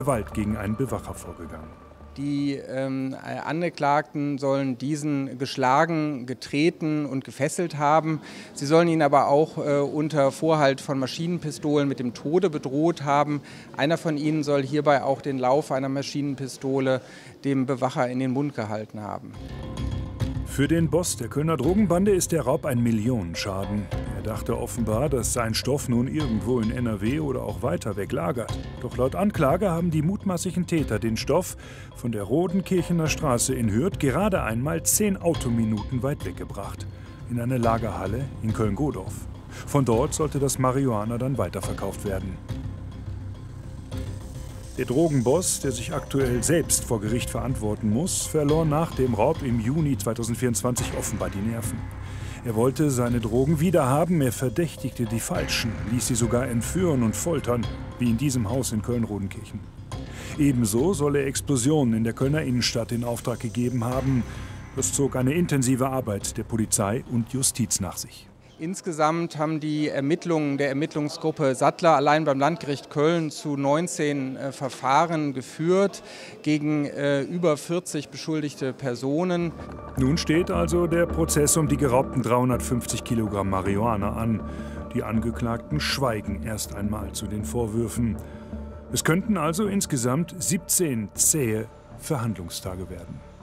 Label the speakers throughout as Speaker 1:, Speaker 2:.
Speaker 1: Gewalt gegen einen Bewacher vorgegangen.
Speaker 2: Die Angeklagten sollen diesen geschlagen, getreten und gefesselt haben. Sie sollen ihn aber auch unter Vorhalt von Maschinenpistolen mit dem Tode bedroht haben. Einer von ihnen soll hierbei auch den Lauf einer Maschinenpistole dem Bewacher in den Mund gehalten haben.
Speaker 1: Für den Boss der Kölner Drogenbande ist der Raub ein Millionenschaden. Er dachte offenbar, dass sein Stoff nun irgendwo in NRW oder auch weiter weg lagert. Doch laut Anklage haben die mutmaßlichen Täter den Stoff von der Rodenkirchener Straße in Hürth gerade einmal 10 Autominuten weit weggebracht. In eine Lagerhalle in Köln-Godorf. Von dort sollte das Marihuana dann weiterverkauft werden. Der Drogenboss, der sich aktuell selbst vor Gericht verantworten muss, verlor nach dem Raub im Juni 2024 offenbar die Nerven. Er wollte seine Drogen wiederhaben, er verdächtigte die Falschen, ließ sie sogar entführen und foltern, wie in diesem Haus in Köln-Rodenkirchen. Ebenso soll er Explosionen in der Kölner Innenstadt in Auftrag gegeben haben. Das zog eine intensive Arbeit der Polizei und Justiz nach sich.
Speaker 2: Insgesamt haben die Ermittlungen der Ermittlungsgruppe Sattler allein beim Landgericht Köln zu 19 Verfahren geführt gegen über 40 beschuldigte Personen.
Speaker 1: Nun steht also der Prozess um die geraubten 350 Kilogramm Marihuana an. Die Angeklagten schweigen erst einmal zu den Vorwürfen. Es könnten also insgesamt 17 zähe Verhandlungstage werden.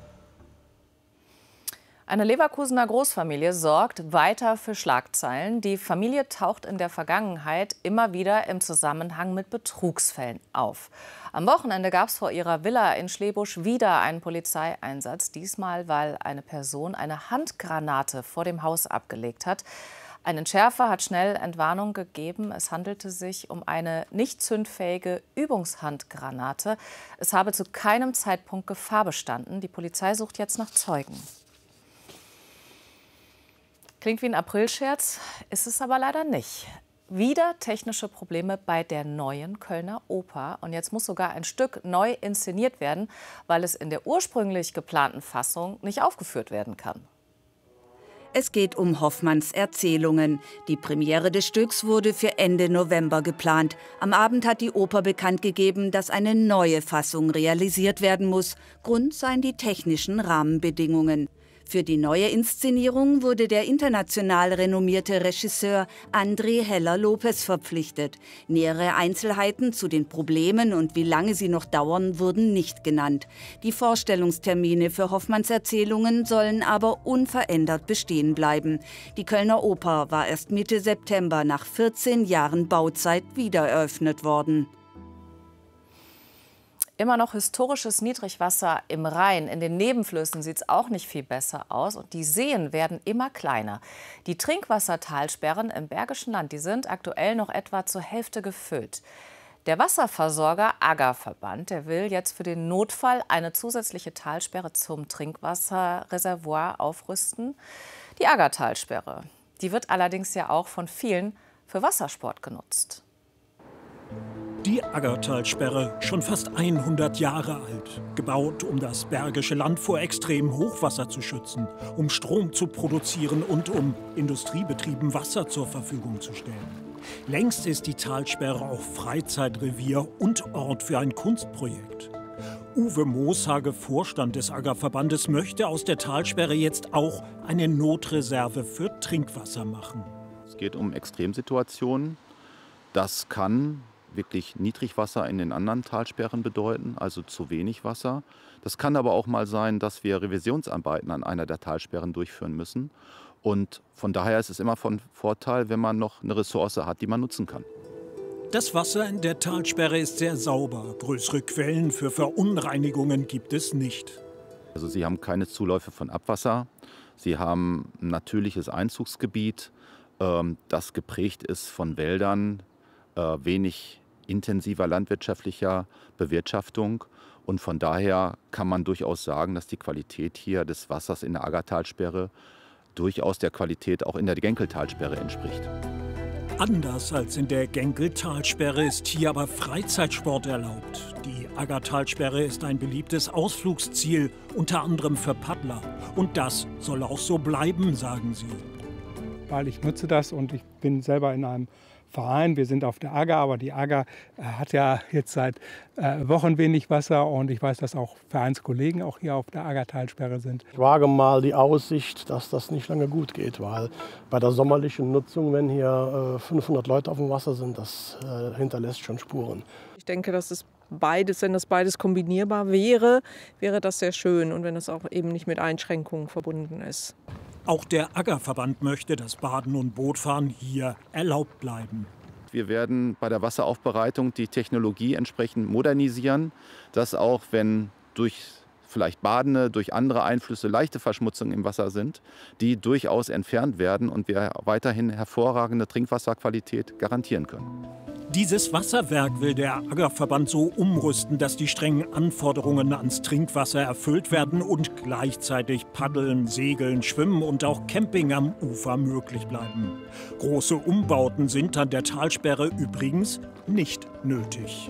Speaker 3: Eine Leverkusener Großfamilie sorgt weiter für Schlagzeilen. Die Familie taucht in der Vergangenheit immer wieder im Zusammenhang mit Betrugsfällen auf. Am Wochenende gab es vor ihrer Villa in Schlebusch wieder einen Polizeieinsatz. Diesmal, weil eine Person eine Handgranate vor dem Haus abgelegt hat. Ein Entschärfer hat schnell Entwarnung gegeben. Es handelte sich um eine nicht zündfähige Übungshandgranate. Es habe zu keinem Zeitpunkt Gefahr bestanden. Die Polizei sucht jetzt nach Zeugen. Klingt wie ein Aprilscherz, ist es aber leider nicht. Wieder technische Probleme bei der neuen Kölner Oper. Und jetzt muss sogar ein Stück neu inszeniert werden, weil es in der ursprünglich geplanten Fassung nicht aufgeführt werden kann.
Speaker 4: Es geht um Hoffmanns Erzählungen. Die Premiere des Stücks wurde für Ende November geplant. Am Abend hat die Oper bekannt gegeben, dass eine neue Fassung realisiert werden muss. Grund seien die technischen Rahmenbedingungen. Für die neue Inszenierung wurde der international renommierte Regisseur André Heller-Lopez verpflichtet. Nähere Einzelheiten zu den Problemen und wie lange sie noch dauern, wurden nicht genannt. Die Vorstellungstermine für Hoffmanns Erzählungen sollen aber unverändert bestehen bleiben. Die Kölner Oper war erst Mitte September nach 14 Jahren Bauzeit wiedereröffnet worden.
Speaker 3: Immer noch historisches Niedrigwasser im Rhein. In den Nebenflüssen sieht es auch nicht viel besser aus. Und die Seen werden immer kleiner. Die Trinkwassertalsperren im Bergischen Land, die sind aktuell noch etwa zur Hälfte gefüllt. Der Wasserversorger Aggerverband, der will jetzt für den Notfall eine zusätzliche Talsperre zum Trinkwasserreservoir aufrüsten. Die Aggertalsperre, die wird allerdings ja auch von vielen für Wassersport genutzt.
Speaker 5: Die Aggertalsperre, schon fast 100 Jahre alt, gebaut, um das Bergische Land vor extremem Hochwasser zu schützen, um Strom zu produzieren und um Industriebetrieben Wasser zur Verfügung zu stellen. Längst ist die Talsperre auch Freizeitrevier und Ort für ein Kunstprojekt. Uwe Mooshage, Vorstand des Aggerverbandes, möchte aus der Talsperre jetzt auch eine Notreserve für Trinkwasser machen.
Speaker 6: Es geht um Extremsituationen. Das kann wirklich Niedrigwasser in den anderen Talsperren bedeuten, also zu wenig Wasser. Das kann aber auch mal sein, dass wir Revisionsarbeiten an einer der Talsperren durchführen müssen. Und von daher ist es immer von Vorteil, wenn man noch eine Ressource hat, die man nutzen kann.
Speaker 5: Das Wasser in der Talsperre ist sehr sauber. Größere Quellen für Verunreinigungen gibt es nicht.
Speaker 6: Also Sie haben keine Zuläufe von Abwasser. Sie haben ein natürliches Einzugsgebiet, das geprägt ist von Wäldern, wenig intensiver landwirtschaftlicher Bewirtschaftung. Und von daher kann man durchaus sagen, dass die Qualität hier des Wassers in der Aggertalsperre durchaus der Qualität auch in der Genkeltalsperre entspricht.
Speaker 5: Anders als in der Genkeltalsperre ist hier aber Freizeitsport erlaubt. Die Aggertalsperre ist ein beliebtes Ausflugsziel, unter anderem für Paddler. Und das soll auch so bleiben, sagen sie.
Speaker 7: Weil ich nutze das und ich bin selber in einem Verein. Wir sind auf der Agger, aber die Agger hat ja jetzt seit Wochen wenig Wasser und ich weiß, dass auch Vereinskollegen auch hier auf der Aggertalsperre sind.
Speaker 8: Ich wage mal die Aussicht, dass das nicht lange gut geht, weil bei der sommerlichen Nutzung, wenn hier 500 Leute auf dem Wasser sind, das hinterlässt schon Spuren.
Speaker 9: Ich denke, dass es beides, wenn das beides kombinierbar wäre, wäre das sehr schön und wenn es auch eben nicht mit Einschränkungen verbunden ist.
Speaker 5: Auch der Aggerverband möchte, dass Baden und Bootfahren hier erlaubt bleiben.
Speaker 6: Wir werden bei der Wasseraufbereitung die Technologie entsprechend modernisieren, dass auch wenn durch vielleicht Badende, durch andere Einflüsse leichte Verschmutzungen im Wasser sind, die durchaus entfernt werden und wir weiterhin hervorragende Trinkwasserqualität garantieren können.
Speaker 5: Dieses Wasserwerk will der Aggerverband so umrüsten, dass die strengen Anforderungen ans Trinkwasser erfüllt werden und gleichzeitig Paddeln, Segeln, Schwimmen und auch Camping am Ufer möglich bleiben. Große Umbauten sind an der Talsperre übrigens nicht nötig.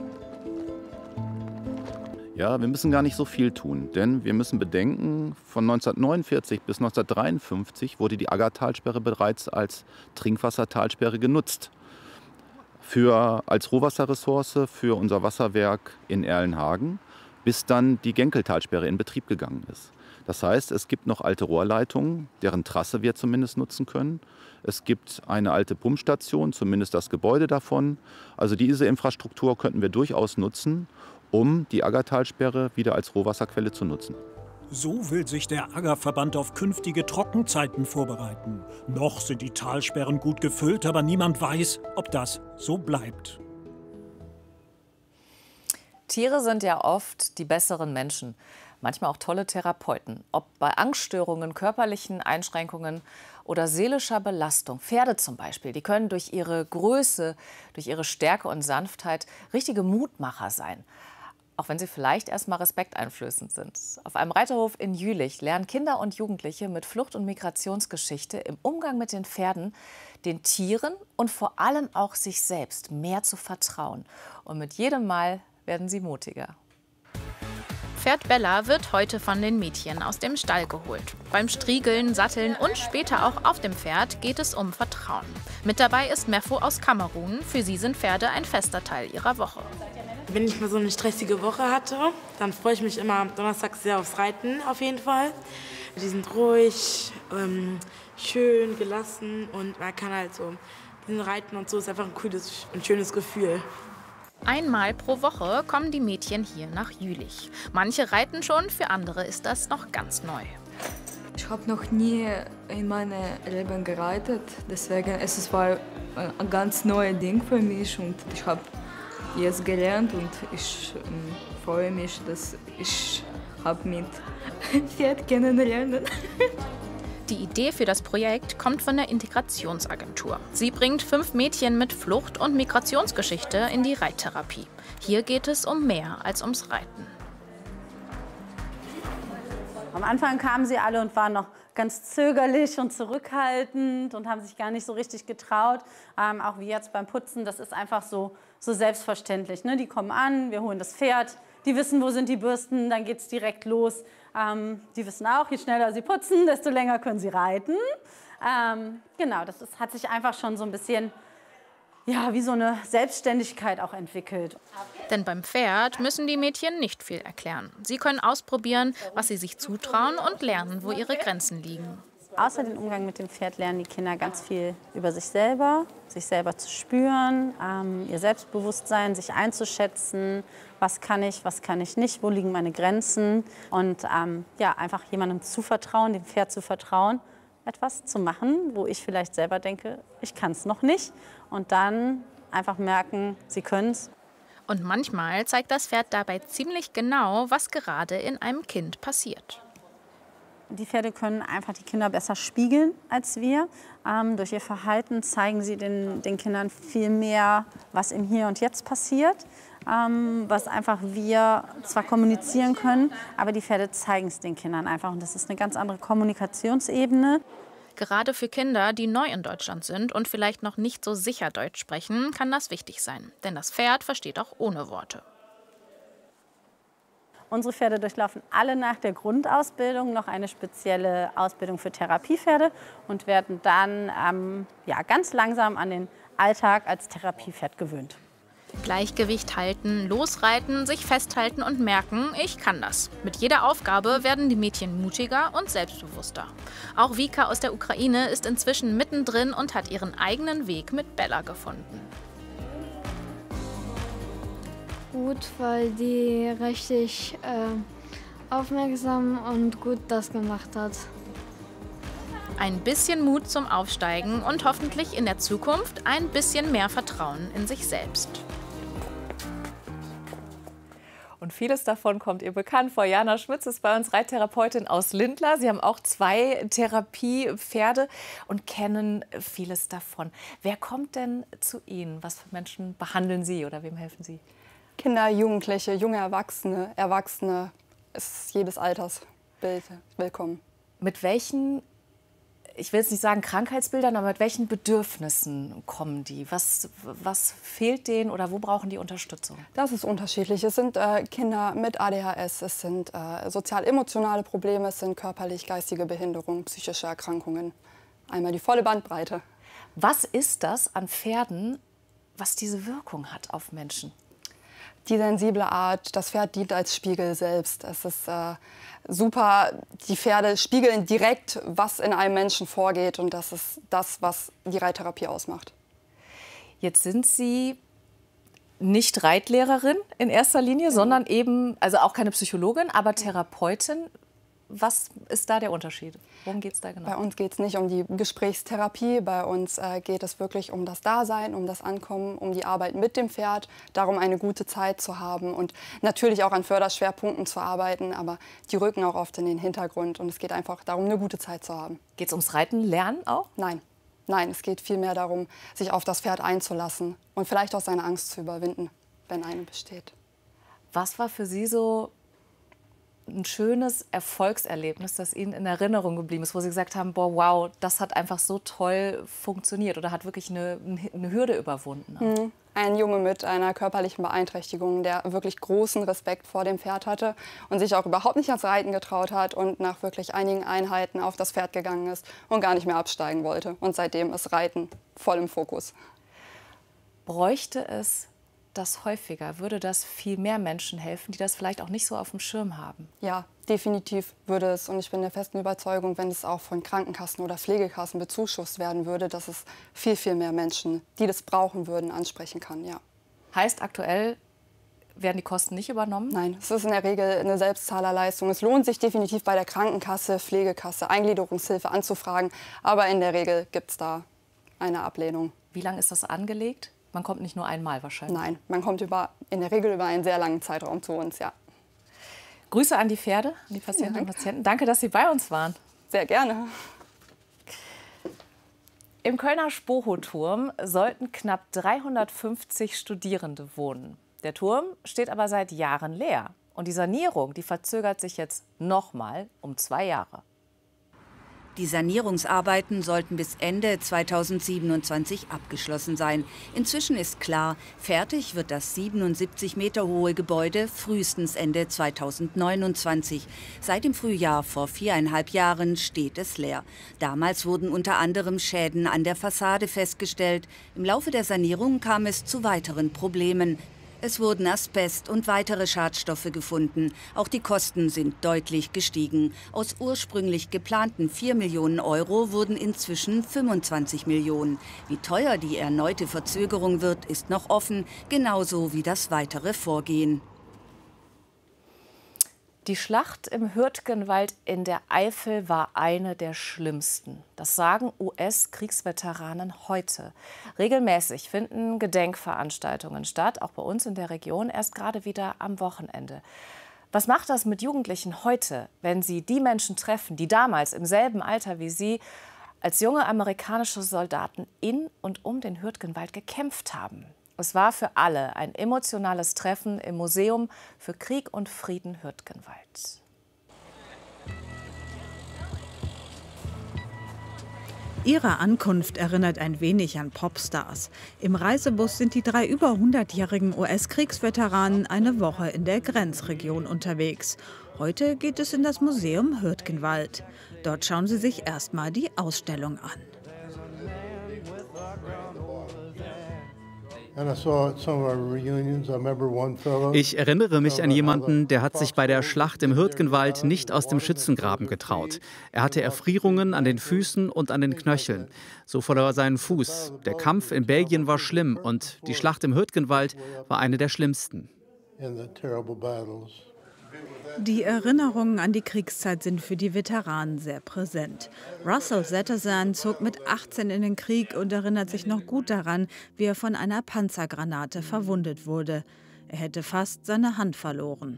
Speaker 6: Ja, wir müssen gar nicht so viel tun, denn wir müssen bedenken, von 1949 bis 1953 wurde die Aggertalsperre bereits als Trinkwassertalsperre genutzt. Als Rohwasserressource für unser Wasserwerk in Erlenhagen, bis dann die Genkeltalsperre in Betrieb gegangen ist. Das heißt, es gibt noch alte Rohrleitungen, deren Trasse wir zumindest nutzen können. Es gibt eine alte Pumpstation, zumindest das Gebäude davon. Also diese Infrastruktur könnten wir durchaus nutzen, um die Aggertalsperre wieder als Rohwasserquelle zu nutzen.
Speaker 5: So will sich der Aggerverband auf künftige Trockenzeiten vorbereiten. Noch sind die Talsperren gut gefüllt, aber niemand weiß, ob das so bleibt.
Speaker 3: Tiere sind ja oft die besseren Menschen, manchmal auch tolle Therapeuten. Ob bei Angststörungen, körperlichen Einschränkungen oder seelischer Belastung. Pferde zum Beispiel, die können durch ihre Größe, durch ihre Stärke und Sanftheit richtige Mutmacher sein. Auch wenn sie vielleicht erstmal respekteinflößend sind. Auf einem Reiterhof in Jülich lernen Kinder und Jugendliche mit Flucht- und Migrationsgeschichte im Umgang mit den Pferden, den Tieren und vor allem auch sich selbst mehr zu vertrauen. Und mit jedem Mal werden sie mutiger.
Speaker 10: Pferd Bella wird heute von den Mädchen aus dem Stall geholt. Beim Striegeln, Satteln und später auch auf dem Pferd geht es um Vertrauen. Mit dabei ist Mefo aus Kamerun. Für sie sind Pferde ein fester Teil ihrer Woche.
Speaker 11: Wenn ich mal so eine stressige Woche hatte, dann freue ich mich immer donnerstags sehr aufs Reiten auf jeden Fall. Die sind ruhig, schön, gelassen und man kann halt so reiten und so, ist einfach ein schönes Gefühl.
Speaker 10: Einmal pro Woche kommen die Mädchen hier nach Jülich. Manche reiten schon, für andere ist das noch ganz neu.
Speaker 12: Ich habe noch nie in meinem Leben gereitet, deswegen es war ein ganz neues Ding für mich und ich habe jetzt gelernt und ich freue mich, dass ich mit Pferd kennenlernen.
Speaker 10: Die Idee für das Projekt kommt von der Integrationsagentur. Sie bringt 5 Mädchen mit Flucht- und Migrationsgeschichte in die Reittherapie. Hier geht es um mehr als ums Reiten.
Speaker 13: Am Anfang kamen sie alle und waren noch ganz zögerlich und zurückhaltend und haben sich gar nicht so richtig getraut. Auch wie jetzt beim Putzen, das ist einfach so selbstverständlich. Ne? Die kommen an, wir holen das Pferd, die wissen, wo sind die Bürsten, dann geht es direkt los. Die wissen auch, je schneller sie putzen, desto länger können sie reiten. Genau, hat sich einfach schon so ein bisschen wie so eine Selbstständigkeit auch entwickelt.
Speaker 10: Denn beim Pferd müssen die Mädchen nicht viel erklären. Sie können ausprobieren, was sie sich zutrauen und lernen, wo ihre Grenzen liegen.
Speaker 13: Außer den Umgang mit dem Pferd lernen die Kinder ganz viel über sich selber zu spüren, ihr Selbstbewusstsein, sich einzuschätzen, was kann ich nicht, wo liegen meine Grenzen und einfach jemandem zu vertrauen, dem Pferd zu vertrauen, etwas zu machen, wo ich vielleicht selber denke, ich kann es noch nicht und dann einfach merken, sie können es.
Speaker 10: Und manchmal zeigt das Pferd dabei ziemlich genau, was gerade in einem Kind passiert.
Speaker 13: Die Pferde können einfach die Kinder besser spiegeln als wir. Durch ihr Verhalten zeigen sie den Kindern viel mehr, was im Hier und Jetzt passiert, was einfach wir zwar kommunizieren können, aber die Pferde zeigen es den Kindern einfach. Und das ist eine ganz andere Kommunikationsebene.
Speaker 10: Gerade für Kinder, die neu in Deutschland sind und vielleicht noch nicht so sicher Deutsch sprechen, kann das wichtig sein. Denn das Pferd versteht auch ohne Worte.
Speaker 13: Unsere Pferde durchlaufen alle nach der Grundausbildung noch eine spezielle Ausbildung für Therapiepferde und werden dann ganz langsam an den Alltag als Therapiepferd gewöhnt.
Speaker 10: Gleichgewicht halten, losreiten, sich festhalten und merken, ich kann das. Mit jeder Aufgabe werden die Mädchen mutiger und selbstbewusster. Auch Vika aus der Ukraine ist inzwischen mittendrin und hat ihren eigenen Weg mit Bella gefunden.
Speaker 14: Gut, weil die richtig aufmerksam und gut das gemacht hat.
Speaker 10: Ein bisschen Mut zum Aufsteigen und hoffentlich in der Zukunft ein bisschen mehr Vertrauen in sich selbst.
Speaker 3: Und vieles davon kommt ihr bekannt vor. Jana Schmitz ist bei uns Reittherapeutin aus Lindlar. Sie haben auch 2 Therapiepferde und kennen vieles davon. Wer kommt denn zu Ihnen? Was für Menschen behandeln Sie oder wem helfen Sie?
Speaker 15: Kinder, Jugendliche, junge Erwachsene. Erwachsene, ist jedes Alters willkommen.
Speaker 3: Mit welchen, ich will jetzt nicht sagen Krankheitsbildern, aber mit welchen Bedürfnissen kommen die? Was fehlt denen oder wo brauchen die Unterstützung?
Speaker 15: Das ist unterschiedlich. Es sind Kinder mit ADHS, es sind sozial-emotionale Probleme, es sind körperlich-geistige Behinderungen, psychische Erkrankungen. Einmal die volle Bandbreite.
Speaker 3: Was ist das an Pferden, was diese Wirkung hat auf Menschen?
Speaker 15: Die sensible Art, das Pferd dient als Spiegel selbst. Es ist super, die Pferde spiegeln direkt, was in einem Menschen vorgeht und das ist das, was die Reittherapie ausmacht.
Speaker 3: Jetzt sind Sie nicht Reitlehrerin in erster Linie, sondern eben, also auch keine Psychologin, aber Therapeutin. Was ist da der Unterschied? Worum geht es da genau?
Speaker 15: Bei uns geht es nicht um die Gesprächstherapie, bei uns geht es wirklich um das Dasein, um das Ankommen, um die Arbeit mit dem Pferd, darum eine gute Zeit zu haben und natürlich auch an Förderschwerpunkten zu arbeiten, aber die rücken auch oft in den Hintergrund und es geht einfach darum, eine gute Zeit zu haben.
Speaker 3: Geht es ums Reiten lernen auch?
Speaker 15: Nein. Nein, es geht vielmehr darum, sich auf das Pferd einzulassen und vielleicht auch seine Angst zu überwinden, wenn eine besteht.
Speaker 3: Was war für Sie so ein schönes Erfolgserlebnis, das Ihnen in Erinnerung geblieben ist, wo Sie gesagt haben, boah, wow, das hat einfach so toll funktioniert oder hat wirklich eine Hürde überwunden?
Speaker 15: Ein Junge mit einer körperlichen Beeinträchtigung, der wirklich großen Respekt vor dem Pferd hatte und sich auch überhaupt nicht ans Reiten getraut hat und nach wirklich einigen Einheiten auf das Pferd gegangen ist und gar nicht mehr absteigen wollte. Und seitdem ist Reiten voll im Fokus.
Speaker 3: Bräuchte es das häufiger? Würde das viel mehr Menschen helfen, die das vielleicht auch nicht so auf dem Schirm haben?
Speaker 15: Ja, definitiv würde es. Und ich bin der festen Überzeugung, wenn es auch von Krankenkassen oder Pflegekassen bezuschusst werden würde, dass es viel, viel mehr Menschen, die das brauchen würden, ansprechen kann. Ja.
Speaker 3: Heißt aktuell, werden die Kosten nicht übernommen?
Speaker 15: Nein, es ist in der Regel eine Selbstzahlerleistung. Es lohnt sich definitiv bei der Krankenkasse, Pflegekasse, Eingliederungshilfe anzufragen. Aber in der Regel gibt es da eine Ablehnung.
Speaker 3: Wie lange ist das angelegt? Man kommt nicht nur einmal wahrscheinlich.
Speaker 15: Nein, man kommt in der Regel über einen sehr langen Zeitraum zu uns, ja.
Speaker 3: Grüße an die Pferde, an die Patientinnen und Patienten. Danke, dass Sie bei uns waren.
Speaker 15: Sehr gerne.
Speaker 3: Im Kölner Spoho-Turm sollten knapp 350 Studierende wohnen. Der Turm steht aber seit Jahren leer. Und die Sanierung, die verzögert sich jetzt nochmal um 2 Jahre.
Speaker 4: Die Sanierungsarbeiten sollten bis Ende 2027 abgeschlossen sein. Inzwischen ist klar, fertig wird das 77 Meter hohe Gebäude frühestens Ende 2029. Seit dem Frühjahr vor 4,5 Jahren steht es leer. Damals wurden unter anderem Schäden an der Fassade festgestellt. Im Laufe der Sanierung kam es zu weiteren Problemen. Es wurden Asbest und weitere Schadstoffe gefunden. Auch die Kosten sind deutlich gestiegen. Aus ursprünglich geplanten 4 Millionen Euro wurden inzwischen 25 Millionen. Wie teuer die erneute Verzögerung wird, ist noch offen, genauso wie das weitere Vorgehen.
Speaker 3: Die Schlacht im Hürtgenwald in der Eifel war eine der schlimmsten. Das sagen US-Kriegsveteranen heute. Regelmäßig finden Gedenkveranstaltungen statt, auch bei uns in der Region, erst gerade wieder am Wochenende. Was macht das mit Jugendlichen heute, wenn sie die Menschen treffen, die damals im selben Alter wie sie als junge amerikanische Soldaten in und um den Hürtgenwald gekämpft haben? Es war für alle ein emotionales Treffen im Museum für Krieg und Frieden Hürtgenwald.
Speaker 16: Ihre Ankunft erinnert ein wenig an Popstars. Im Reisebus sind die 3 über 100-jährigen US-Kriegsveteranen eine Woche in der Grenzregion unterwegs. Heute geht es in das Museum Hürtgenwald. Dort schauen sie sich erstmal die Ausstellung an.
Speaker 17: Ich erinnere mich an jemanden, der hat sich bei der Schlacht im Hürtgenwald nicht aus dem Schützengraben getraut. Er hatte Erfrierungen an den Füßen und an den Knöcheln. So verlor er seinen Fuß. Der Kampf in Belgien war schlimm und die Schlacht im Hürtgenwald war eine der schlimmsten.
Speaker 16: Die Erinnerungen an die Kriegszeit sind für die Veteranen sehr präsent. Russell Zettersan zog mit 18 in den Krieg und erinnert sich noch gut daran, wie er von einer Panzergranate verwundet wurde. Er hätte fast seine Hand verloren.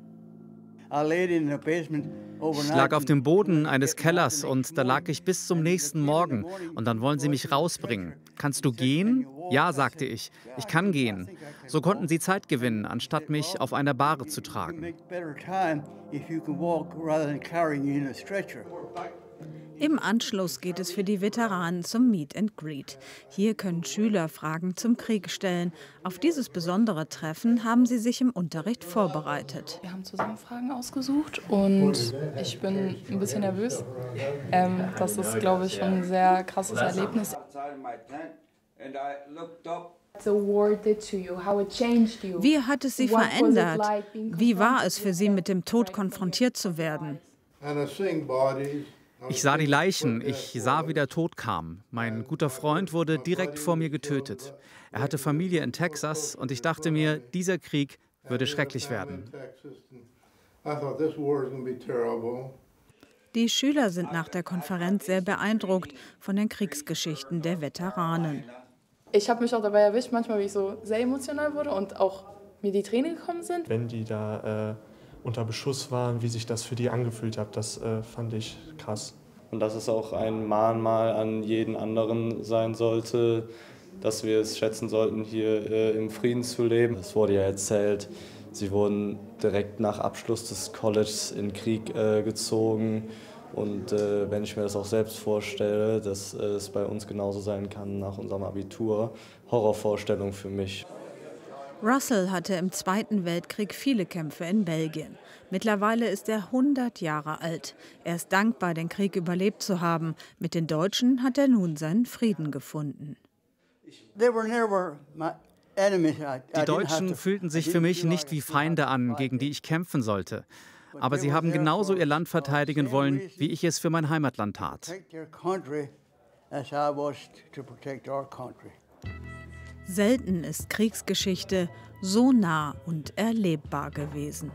Speaker 17: Ich lag auf dem Boden eines Kellers und da lag ich bis zum nächsten Morgen. Und dann wollen sie mich rausbringen. Kannst du gehen? Ja, sagte ich. Ich kann gehen. So konnten sie Zeit gewinnen, anstatt mich auf einer Bahre zu tragen.
Speaker 16: Im Anschluss geht es für die Veteranen zum Meet and Greet. Hier können Schüler Fragen zum Krieg stellen. Auf dieses besondere Treffen haben sie sich im Unterricht vorbereitet.
Speaker 18: Wir haben zusammen Fragen ausgesucht und ich bin ein bisschen nervös. Das ist, glaube ich, schon ein sehr krasses Erlebnis.
Speaker 16: Wie hat es Sie verändert? Wie war es für Sie, mit dem Tod konfrontiert zu werden?
Speaker 17: Ich sah die Leichen, ich sah, wie der Tod kam. Mein guter Freund wurde direkt vor mir getötet. Er hatte Familie in Texas und ich dachte mir, dieser Krieg würde schrecklich werden.
Speaker 16: Die Schüler sind nach der Konferenz sehr beeindruckt von den Kriegsgeschichten der Veteranen.
Speaker 18: Ich habe mich auch dabei erwischt, manchmal, wie ich so sehr emotional wurde und auch mir die Tränen gekommen sind.
Speaker 19: Wenn die da unter Beschuss waren, wie sich das für die angefühlt hat, das fand ich krass.
Speaker 20: Und dass es auch ein Mahnmal an jeden anderen sein sollte, dass wir es schätzen sollten, hier im Frieden zu leben. Es wurde ja erzählt, sie wurden direkt nach Abschluss des Colleges in den Krieg gezogen. Und wenn ich mir das auch selbst vorstelle, dass es bei uns genauso sein kann nach unserem Abitur, Horrorvorstellung für mich.
Speaker 16: Russell hatte im Zweiten Weltkrieg viele Kämpfe in Belgien. Mittlerweile ist er 100 Jahre alt. Er ist dankbar, den Krieg überlebt zu haben. Mit den Deutschen hat er nun seinen Frieden gefunden.
Speaker 17: Die Deutschen fühlten sich für mich nicht wie Feinde an, gegen die ich kämpfen sollte. Aber sie haben genauso ihr Land verteidigen wollen, wie ich es für mein Heimatland tat.
Speaker 16: Selten ist Kriegsgeschichte so nah und erlebbar gewesen.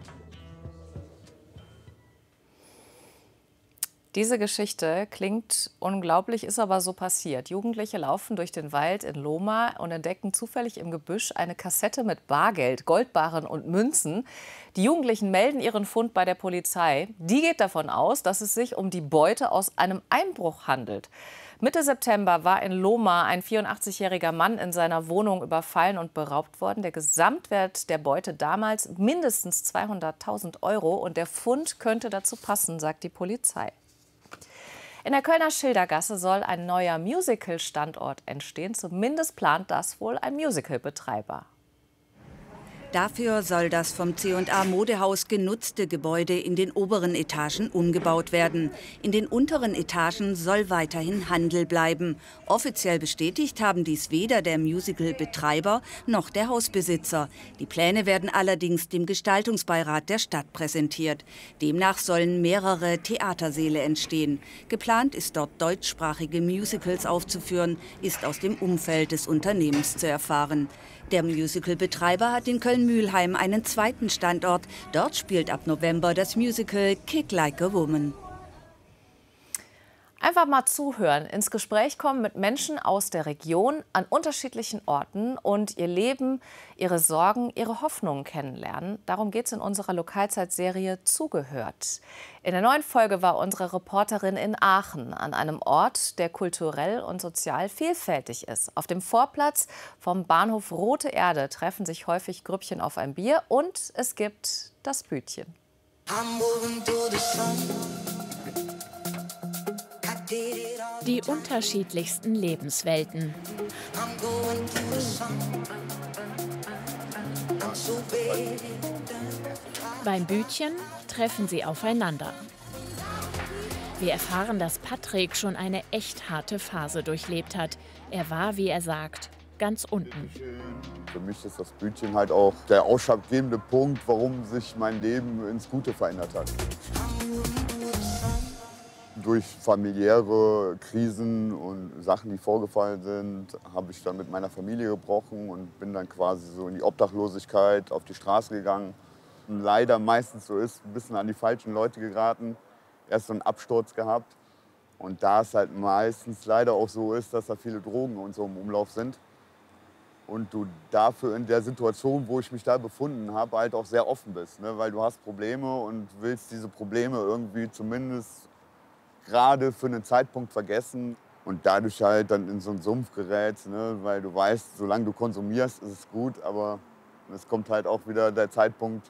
Speaker 3: Diese Geschichte klingt unglaublich, ist aber so passiert. Jugendliche laufen durch den Wald in Loma und entdecken zufällig im Gebüsch eine Kassette mit Bargeld, Goldbarren und Münzen. Die Jugendlichen melden ihren Fund bei der Polizei. Die geht davon aus, dass es sich um die Beute aus einem Einbruch handelt. Mitte September war in Loma ein 84-jähriger Mann in seiner Wohnung überfallen und beraubt worden. Der Gesamtwert der Beute damals mindestens 200.000 € und der Fund könnte dazu passen, sagt die Polizei. In der Kölner Schildergasse soll ein neuer Musical-Standort entstehen. Zumindest plant das wohl ein Musical-Betreiber.
Speaker 4: Dafür soll das vom C&A Modehaus genutzte Gebäude in den oberen Etagen umgebaut werden. In den unteren Etagen soll weiterhin Handel bleiben. Offiziell bestätigt haben dies weder der Musical-Betreiber noch der Hausbesitzer. Die Pläne werden allerdings dem Gestaltungsbeirat der Stadt präsentiert. Demnach sollen mehrere Theatersäle entstehen. Geplant ist dort deutschsprachige Musicals aufzuführen, ist aus dem Umfeld des Unternehmens zu erfahren. Der Musical-Betreiber hat in Köln-Mülheim einen zweiten Standort. Dort spielt ab November das Musical Kick Like a Woman.
Speaker 3: Einfach mal zuhören, ins Gespräch kommen mit Menschen aus der Region an unterschiedlichen Orten und ihr Leben, ihre Sorgen, ihre Hoffnungen kennenlernen. Darum geht es in unserer Lokalzeitserie Zugehört. In der neuen Folge war unsere Reporterin in Aachen, an einem Ort, der kulturell und sozial vielfältig ist. Auf dem Vorplatz vom Bahnhof Rote Erde treffen sich häufig Grüppchen auf ein Bier und es gibt das Bütchen.
Speaker 21: Die unterschiedlichsten Lebenswelten. Beim Bütchen treffen sie aufeinander. Wir erfahren, dass Patrick schon eine echt harte Phase durchlebt hat. Er war, wie er sagt, ganz unten.
Speaker 2: Für mich ist das Bütchen halt auch der ausschlaggebende Punkt, warum sich mein Leben ins Gute verändert hat. Durch familiäre Krisen und Sachen, die vorgefallen sind, habe ich dann mit meiner Familie gebrochen und bin dann quasi so in die Obdachlosigkeit, auf die Straße gegangen. Und leider meistens so ist, ein bisschen an die falschen Leute geraten. Erst so einen Absturz gehabt. Und da es halt meistens leider auch so ist, dass da viele Drogen und so im Umlauf sind. Und du dafür in der Situation, wo ich mich da befunden habe, halt auch sehr offen bist. Ne? Weil du hast Probleme und willst diese Probleme irgendwie zumindest gerade für einen Zeitpunkt vergessen. Und dadurch halt dann in so einen Sumpf gerätst, ne? Weil du weißt, solange du konsumierst, ist es gut. Aber es kommt halt auch wieder der Zeitpunkt,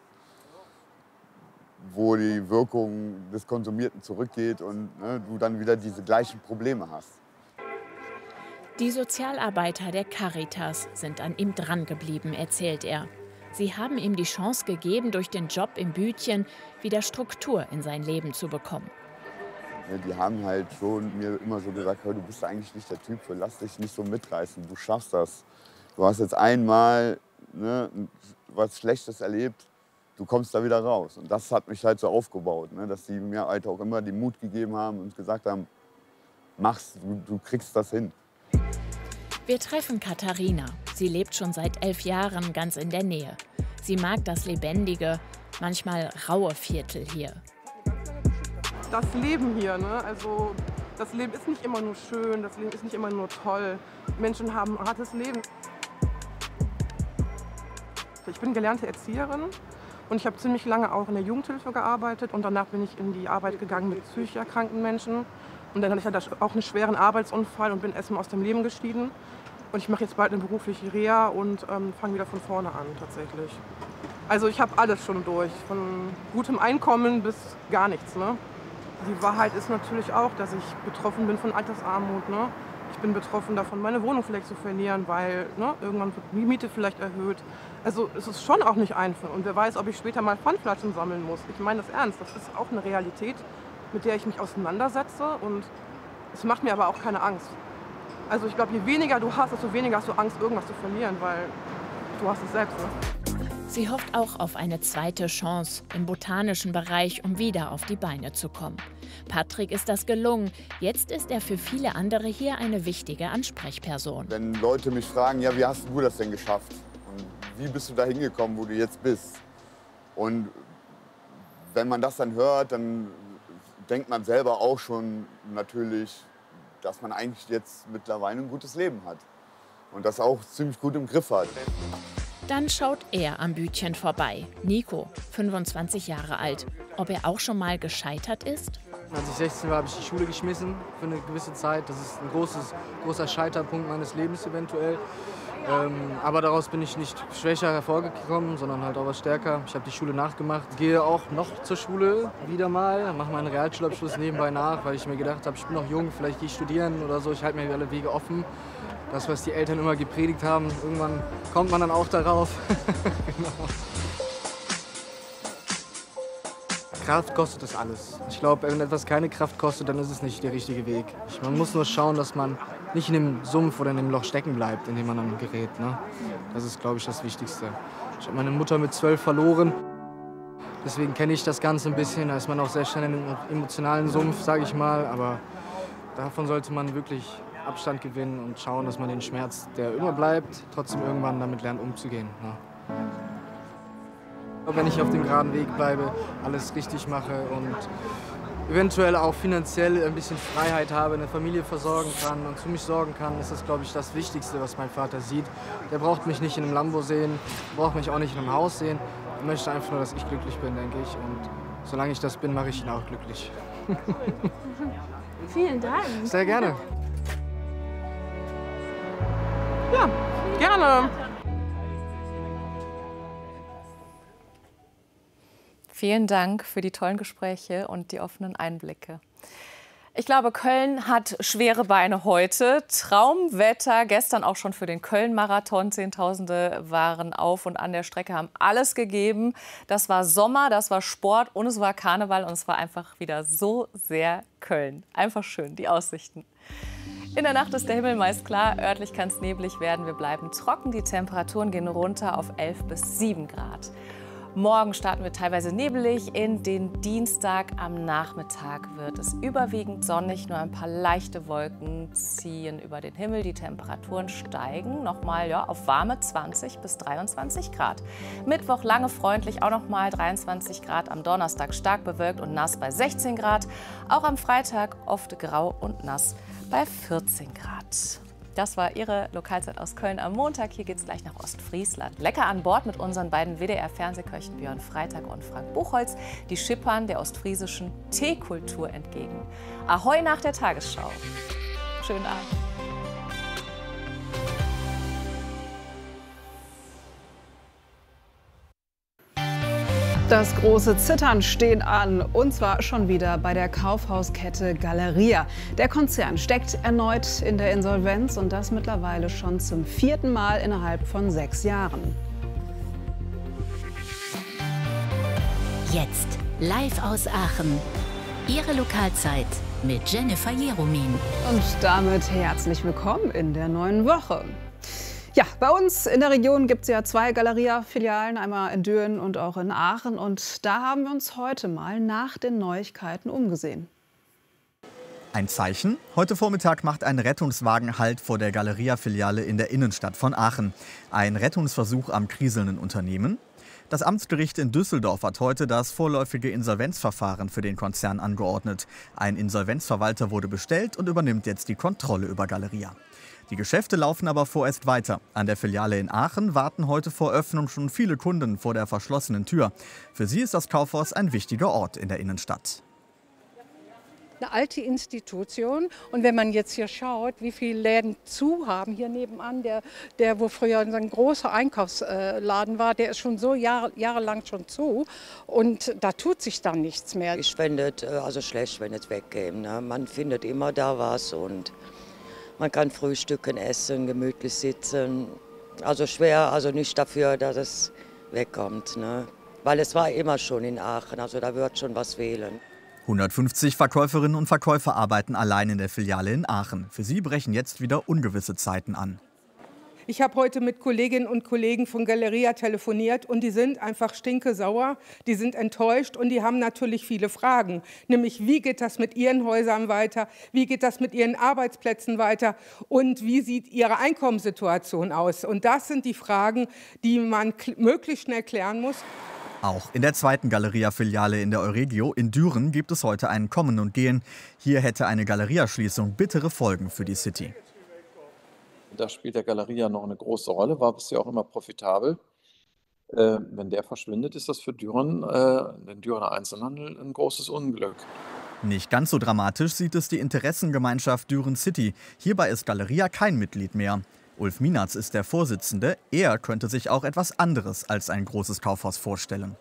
Speaker 2: wo die Wirkung des Konsumierten zurückgeht und du dann wieder diese gleichen Probleme hast.
Speaker 21: Die Sozialarbeiter der Caritas sind an ihm drangeblieben, erzählt er. Sie haben ihm die Chance gegeben, durch den Job im Bütchen wieder Struktur in sein Leben zu bekommen.
Speaker 2: Ja, die haben halt schon mir immer so gesagt, du bist eigentlich nicht der Typ für, lass dich nicht so mitreißen, du schaffst das. Du hast jetzt einmal was Schlechtes erlebt, du kommst da wieder raus. Und das hat mich halt so aufgebaut, ne? Dass sie mir halt auch immer den Mut gegeben haben und gesagt haben, mach's, du kriegst das hin.
Speaker 21: Wir treffen Katharina. Sie lebt schon seit 11 Jahren ganz in der Nähe. Sie mag das lebendige, manchmal raue Viertel hier.
Speaker 9: Das Leben hier, ne? Also das Leben ist nicht immer nur schön, das Leben ist nicht immer nur toll. Menschen haben ein hartes Leben. Ich bin gelernte Erzieherin und ich habe ziemlich lange auch in der Jugendhilfe gearbeitet und danach bin ich in die Arbeit gegangen mit psychisch erkrankten Menschen. Und dann hatte ich halt auch einen schweren Arbeitsunfall und bin erstmal aus dem Leben geschieden. Und ich mache jetzt bald eine berufliche Reha und fange wieder von vorne an tatsächlich. Also ich habe alles schon durch, von gutem Einkommen bis gar nichts. Ne? Die Wahrheit ist natürlich auch, dass ich betroffen bin von Altersarmut. Ne? Ich bin betroffen davon, meine Wohnung vielleicht zu verlieren, weil irgendwann wird die Miete vielleicht erhöht. Also es ist schon auch nicht einfach. Und wer weiß, ob ich später mal Pfandflaschen sammeln muss. Ich meine das ernst, das ist auch eine Realität, mit der ich mich auseinandersetze. Und es macht mir aber auch keine Angst. Also ich glaube, je weniger du hast, desto weniger hast du Angst, irgendwas zu verlieren, weil du hast es selbst. Ne?
Speaker 21: Sie hofft auch auf eine zweite Chance im botanischen Bereich, um wieder auf die Beine zu kommen. Patrick ist das gelungen. Jetzt ist er für viele andere hier eine wichtige Ansprechperson.
Speaker 2: Wenn Leute mich fragen, ja, wie hast du das denn geschafft? Und wie bist du da hingekommen, wo du jetzt bist? Und wenn man das dann hört, dann denkt man selber auch schon natürlich, dass man eigentlich jetzt mittlerweile ein gutes Leben hat. Und das auch ziemlich gut im Griff hat.
Speaker 21: Dann schaut er am Bütchen vorbei. Nico, 25 Jahre alt. Ob er auch schon mal gescheitert ist?
Speaker 22: Als ich 16 war, habe ich die Schule geschmissen für eine gewisse Zeit. Das ist ein großer Scheiterpunkt meines Lebens eventuell. Aber daraus bin ich nicht schwächer hervorgekommen, sondern halt auch was stärker. Ich habe die Schule nachgemacht, gehe auch noch zur Schule wieder mal, mache meinen Realschulabschluss nebenbei nach, weil ich mir gedacht habe, ich bin noch jung, vielleicht gehe ich studieren oder so. Ich halte mir alle Wege offen. Das, was die Eltern immer gepredigt haben, irgendwann kommt man dann auch darauf. Genau. Kraft kostet das alles. Ich glaube, wenn etwas keine Kraft kostet, dann ist es nicht der richtige Weg. Man muss nur schauen, dass man nicht in dem Sumpf oder in dem Loch stecken bleibt, in dem man dann gerät. Ne? Das ist, glaube ich, das Wichtigste. Ich habe meine Mutter mit 12 verloren. Deswegen kenne ich das Ganze ein bisschen. Da ist man auch sehr schnell in einem emotionalen Sumpf, sage ich mal. Aber davon sollte man wirklich Abstand gewinnen und schauen, dass man den Schmerz, der immer bleibt, trotzdem irgendwann damit lernt, umzugehen. Ne? Wenn ich auf dem geraden Weg bleibe, alles richtig mache und eventuell auch finanziell ein bisschen Freiheit habe, eine Familie versorgen kann und für mich sorgen kann, ist das, glaube ich, das Wichtigste, was mein Vater sieht. Der braucht mich nicht in einem Lambo sehen, braucht mich auch nicht in einem Haus sehen. Er möchte einfach nur, dass ich glücklich bin, denke ich. Und solange ich das bin, mache ich ihn auch glücklich.
Speaker 23: Vielen Dank.
Speaker 22: Sehr gerne.
Speaker 9: Ja, gerne.
Speaker 3: Vielen Dank für die tollen Gespräche und die offenen Einblicke. Ich glaube, Köln hat schwere Beine heute. Traumwetter, gestern auch schon für den Köln-Marathon. Zehntausende waren auf und an der Strecke, haben alles gegeben. Das war Sommer, das war Sport und es war Karneval und es war einfach wieder so sehr Köln. Einfach schön, die Aussichten. In der Nacht ist der Himmel meist klar, örtlich kann es neblig werden. Wir bleiben trocken, die Temperaturen gehen runter auf 11 bis 7 Grad. Morgen starten wir teilweise nebelig in den Dienstag. Am Nachmittag wird es überwiegend sonnig, nur ein paar leichte Wolken ziehen über den Himmel. Die Temperaturen steigen nochmal auf warme 20 bis 23 Grad. Mittwoch lange freundlich, auch nochmal 23 Grad. Am Donnerstag stark bewölkt und nass bei 16 Grad. Auch am Freitag oft grau und nass bei 14 Grad. Das war Ihre Lokalzeit aus Köln am Montag. Hier geht es gleich nach Ostfriesland. Lecker an Bord mit unseren beiden WDR-Fernsehköchen Björn Freitag und Frank Buchholz. Die schippern der ostfriesischen Teekultur entgegen. Ahoi nach der Tagesschau. Schönen Abend.
Speaker 1: Das große Zittern steht an, und zwar schon wieder bei der Kaufhauskette Galeria. Der Konzern steckt erneut in der Insolvenz, und das mittlerweile schon zum 4. Mal innerhalb von 6 Jahren.
Speaker 7: Jetzt live aus Aachen. Ihre Lokalzeit mit Jennifer Jeromin.
Speaker 1: Und damit herzlich willkommen in der neuen Woche. Ja, bei uns in der Region gibt es ja 2 Galeria-Filialen, einmal in Düren und auch in Aachen. Und da haben wir uns heute mal nach den Neuigkeiten umgesehen.
Speaker 23: Ein Zeichen? Heute Vormittag macht ein Rettungswagen Halt vor der Galeria-Filiale in der Innenstadt von Aachen. Ein Rettungsversuch am kriselnden Unternehmen? Das Amtsgericht in Düsseldorf hat heute das vorläufige Insolvenzverfahren für den Konzern angeordnet. Ein Insolvenzverwalter wurde bestellt und übernimmt jetzt die Kontrolle über Galeria. Die Geschäfte laufen aber vorerst weiter. An der Filiale in Aachen warten heute vor Öffnung schon viele Kunden vor der verschlossenen Tür. Für sie ist das Kaufhaus ein wichtiger Ort in der Innenstadt.
Speaker 24: Eine alte Institution, und wenn man jetzt hier schaut, wie viele Läden zu haben, hier nebenan, der wo früher ein großer Einkaufsladen war, der ist schon so jahrelang schon zu, und da tut sich dann nichts mehr.
Speaker 25: Ich fände es also schlecht, wenn es wegkäme. Ne? Man findet immer da was und man kann frühstücken, essen, gemütlich sitzen. Also schwer, also nicht dafür, dass es wegkommt. Ne? Weil es war immer schon in Aachen, also da wird schon was fehlen.
Speaker 23: 150 Verkäuferinnen und Verkäufer arbeiten allein in der Filiale in Aachen. Für sie brechen jetzt wieder ungewisse Zeiten an.
Speaker 26: Ich habe heute mit Kolleginnen und Kollegen von Galeria telefoniert, und die sind einfach stinkesauer, die sind enttäuscht, und die haben natürlich viele Fragen. Nämlich, wie geht das mit ihren Häusern weiter, wie geht das mit ihren Arbeitsplätzen weiter und wie sieht ihre Einkommenssituation aus? Und das sind die Fragen, die man möglichst schnell klären muss.
Speaker 23: Auch in der zweiten Galeria-Filiale in der Euregio in Düren gibt es heute ein Kommen und Gehen. Hier hätte eine Galeria-Schließung bittere Folgen für die City.
Speaker 27: Da spielt der Galeria noch eine große Rolle, war bisher auch immer profitabel. Wenn der verschwindet, ist das für Düren, den Dürener Einzelhandel, ein großes Unglück.
Speaker 23: Nicht ganz so dramatisch sieht es die Interessengemeinschaft Düren City. Hierbei ist Galeria kein Mitglied mehr. Ulf Minatz ist der Vorsitzende. Er könnte sich auch etwas anderes als ein großes Kaufhaus vorstellen.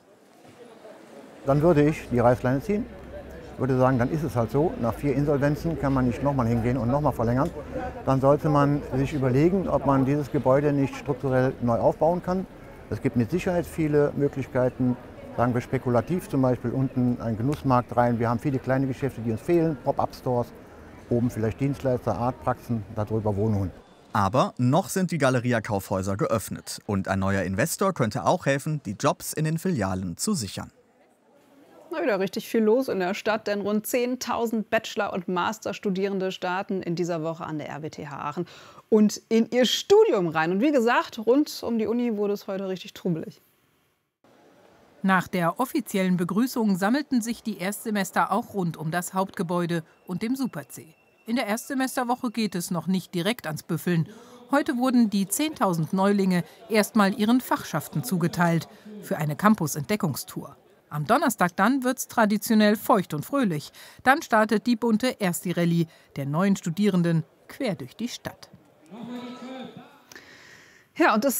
Speaker 28: Dann würde ich die Reißleine ziehen. Würde sagen, dann ist es halt so. Nach 4 Insolvenzen kann man nicht nochmal hingehen und nochmal verlängern. Dann sollte man sich überlegen, ob man dieses Gebäude nicht strukturell neu aufbauen kann. Es gibt mit Sicherheit viele Möglichkeiten, sagen wir spekulativ, zum Beispiel unten einen Genussmarkt rein. Wir haben viele kleine Geschäfte, die uns fehlen, Pop-up-Stores, oben vielleicht Dienstleister, Artpraxen, darüber Wohnungen.
Speaker 23: Aber noch sind die Galeria-Kaufhäuser geöffnet. Und ein neuer Investor könnte auch helfen, die Jobs in den Filialen zu sichern.
Speaker 1: Na, wieder richtig viel los in der Stadt, denn rund 10.000 Bachelor- und Masterstudierende starten in dieser Woche an der RWTH Aachen und in ihr Studium rein. Und wie gesagt, rund um die Uni wurde es heute richtig trubelig.
Speaker 29: Nach der offiziellen Begrüßung sammelten sich die Erstsemester auch rund um das Hauptgebäude und dem Super-C. In der Erstsemesterwoche geht es noch nicht direkt ans Büffeln. Heute wurden die 10.000 Neulinge erstmal ihren Fachschaften zugeteilt für eine Campus-Entdeckungstour. Am Donnerstag dann wird's traditionell feucht und fröhlich. Dann startet die bunte Ersti-Rallye der neuen Studierenden quer durch die Stadt.
Speaker 1: Ja, und es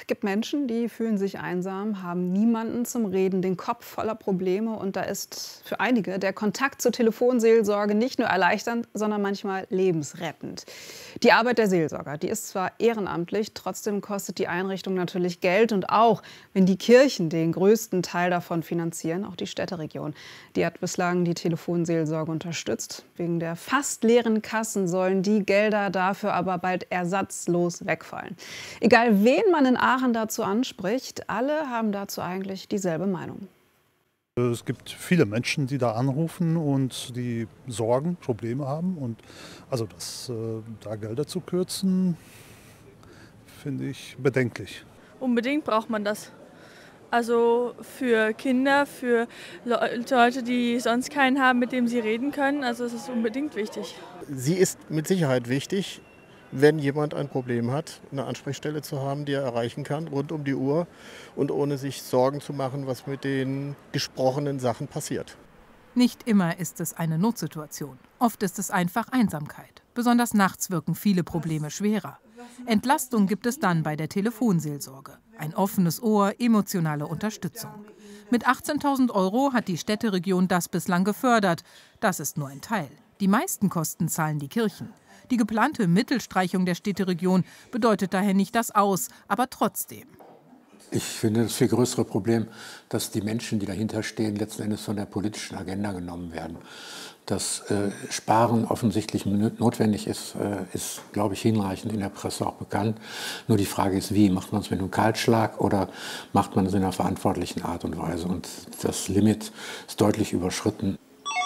Speaker 1: gibt Menschen, die fühlen sich einsam, haben niemanden zum Reden, den Kopf voller Probleme. Und da ist für einige der Kontakt zur Telefonseelsorge nicht nur erleichternd, sondern manchmal lebensrettend. Die Arbeit der Seelsorger, die ist zwar ehrenamtlich, trotzdem kostet die Einrichtung natürlich Geld. Und auch wenn die Kirchen den größten Teil davon finanzieren, auch die Städteregion, die hat bislang die Telefonseelsorge unterstützt. Wegen der fast leeren Kassen sollen die Gelder dafür aber bald ersatzlos wegfallen. Egal wen man in Aachen dazu anspricht, alle haben dazu eigentlich dieselbe Meinung.
Speaker 5: Es gibt viele Menschen, die da anrufen und die Sorgen, Probleme haben. Und also da Gelder zu kürzen, finde ich bedenklich.
Speaker 6: Unbedingt braucht man das. Also für Kinder, für Leute, die sonst keinen haben, mit dem sie reden können. Also es ist unbedingt wichtig.
Speaker 8: Sie ist mit Sicherheit wichtig, wenn jemand ein Problem hat, eine Ansprechstelle zu haben, die er erreichen kann, rund um die Uhr und ohne sich Sorgen zu machen, was mit den gesprochenen Sachen passiert.
Speaker 29: Nicht immer ist es eine Notsituation. Oft ist es einfach Einsamkeit. Besonders nachts wirken viele Probleme schwerer. Entlastung gibt es dann bei der Telefonseelsorge. Ein offenes Ohr, emotionale Unterstützung. Mit 18.000 € hat die Städteregion das bislang gefördert. Das ist nur ein Teil. Die meisten Kosten zahlen die Kirchen. Die geplante Mittelstreichung der Städteregion bedeutet daher nicht das Aus, aber trotzdem.
Speaker 10: Ich finde das viel größere Problem, dass die Menschen, die dahinter stehen, letzten Endes von der politischen Agenda genommen werden. Dass Sparen offensichtlich notwendig ist, ist, glaube ich, hinreichend in der Presse auch bekannt. Nur die Frage ist, wie? Macht man es mit einem Kahlschlag oder macht man es in einer verantwortlichen Art und Weise? Und das Limit ist deutlich überschritten.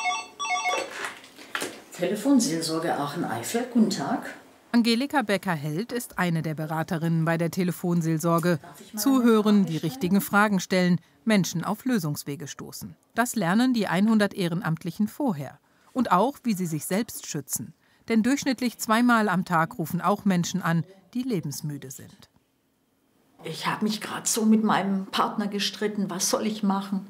Speaker 11: Telefonseelsorge Aachen-Eifel, guten Tag.
Speaker 29: Angelika Becker-Held ist eine der Beraterinnen bei der Telefonseelsorge. Zuhören, die richtigen Fragen stellen, Menschen auf Lösungswege stoßen. Das lernen die 100 Ehrenamtlichen vorher. Und auch, wie sie sich selbst schützen. Denn durchschnittlich 2-mal am Tag rufen auch Menschen an, die lebensmüde sind.
Speaker 11: Ich habe mich gerade so mit meinem Partner gestritten. Was soll ich machen?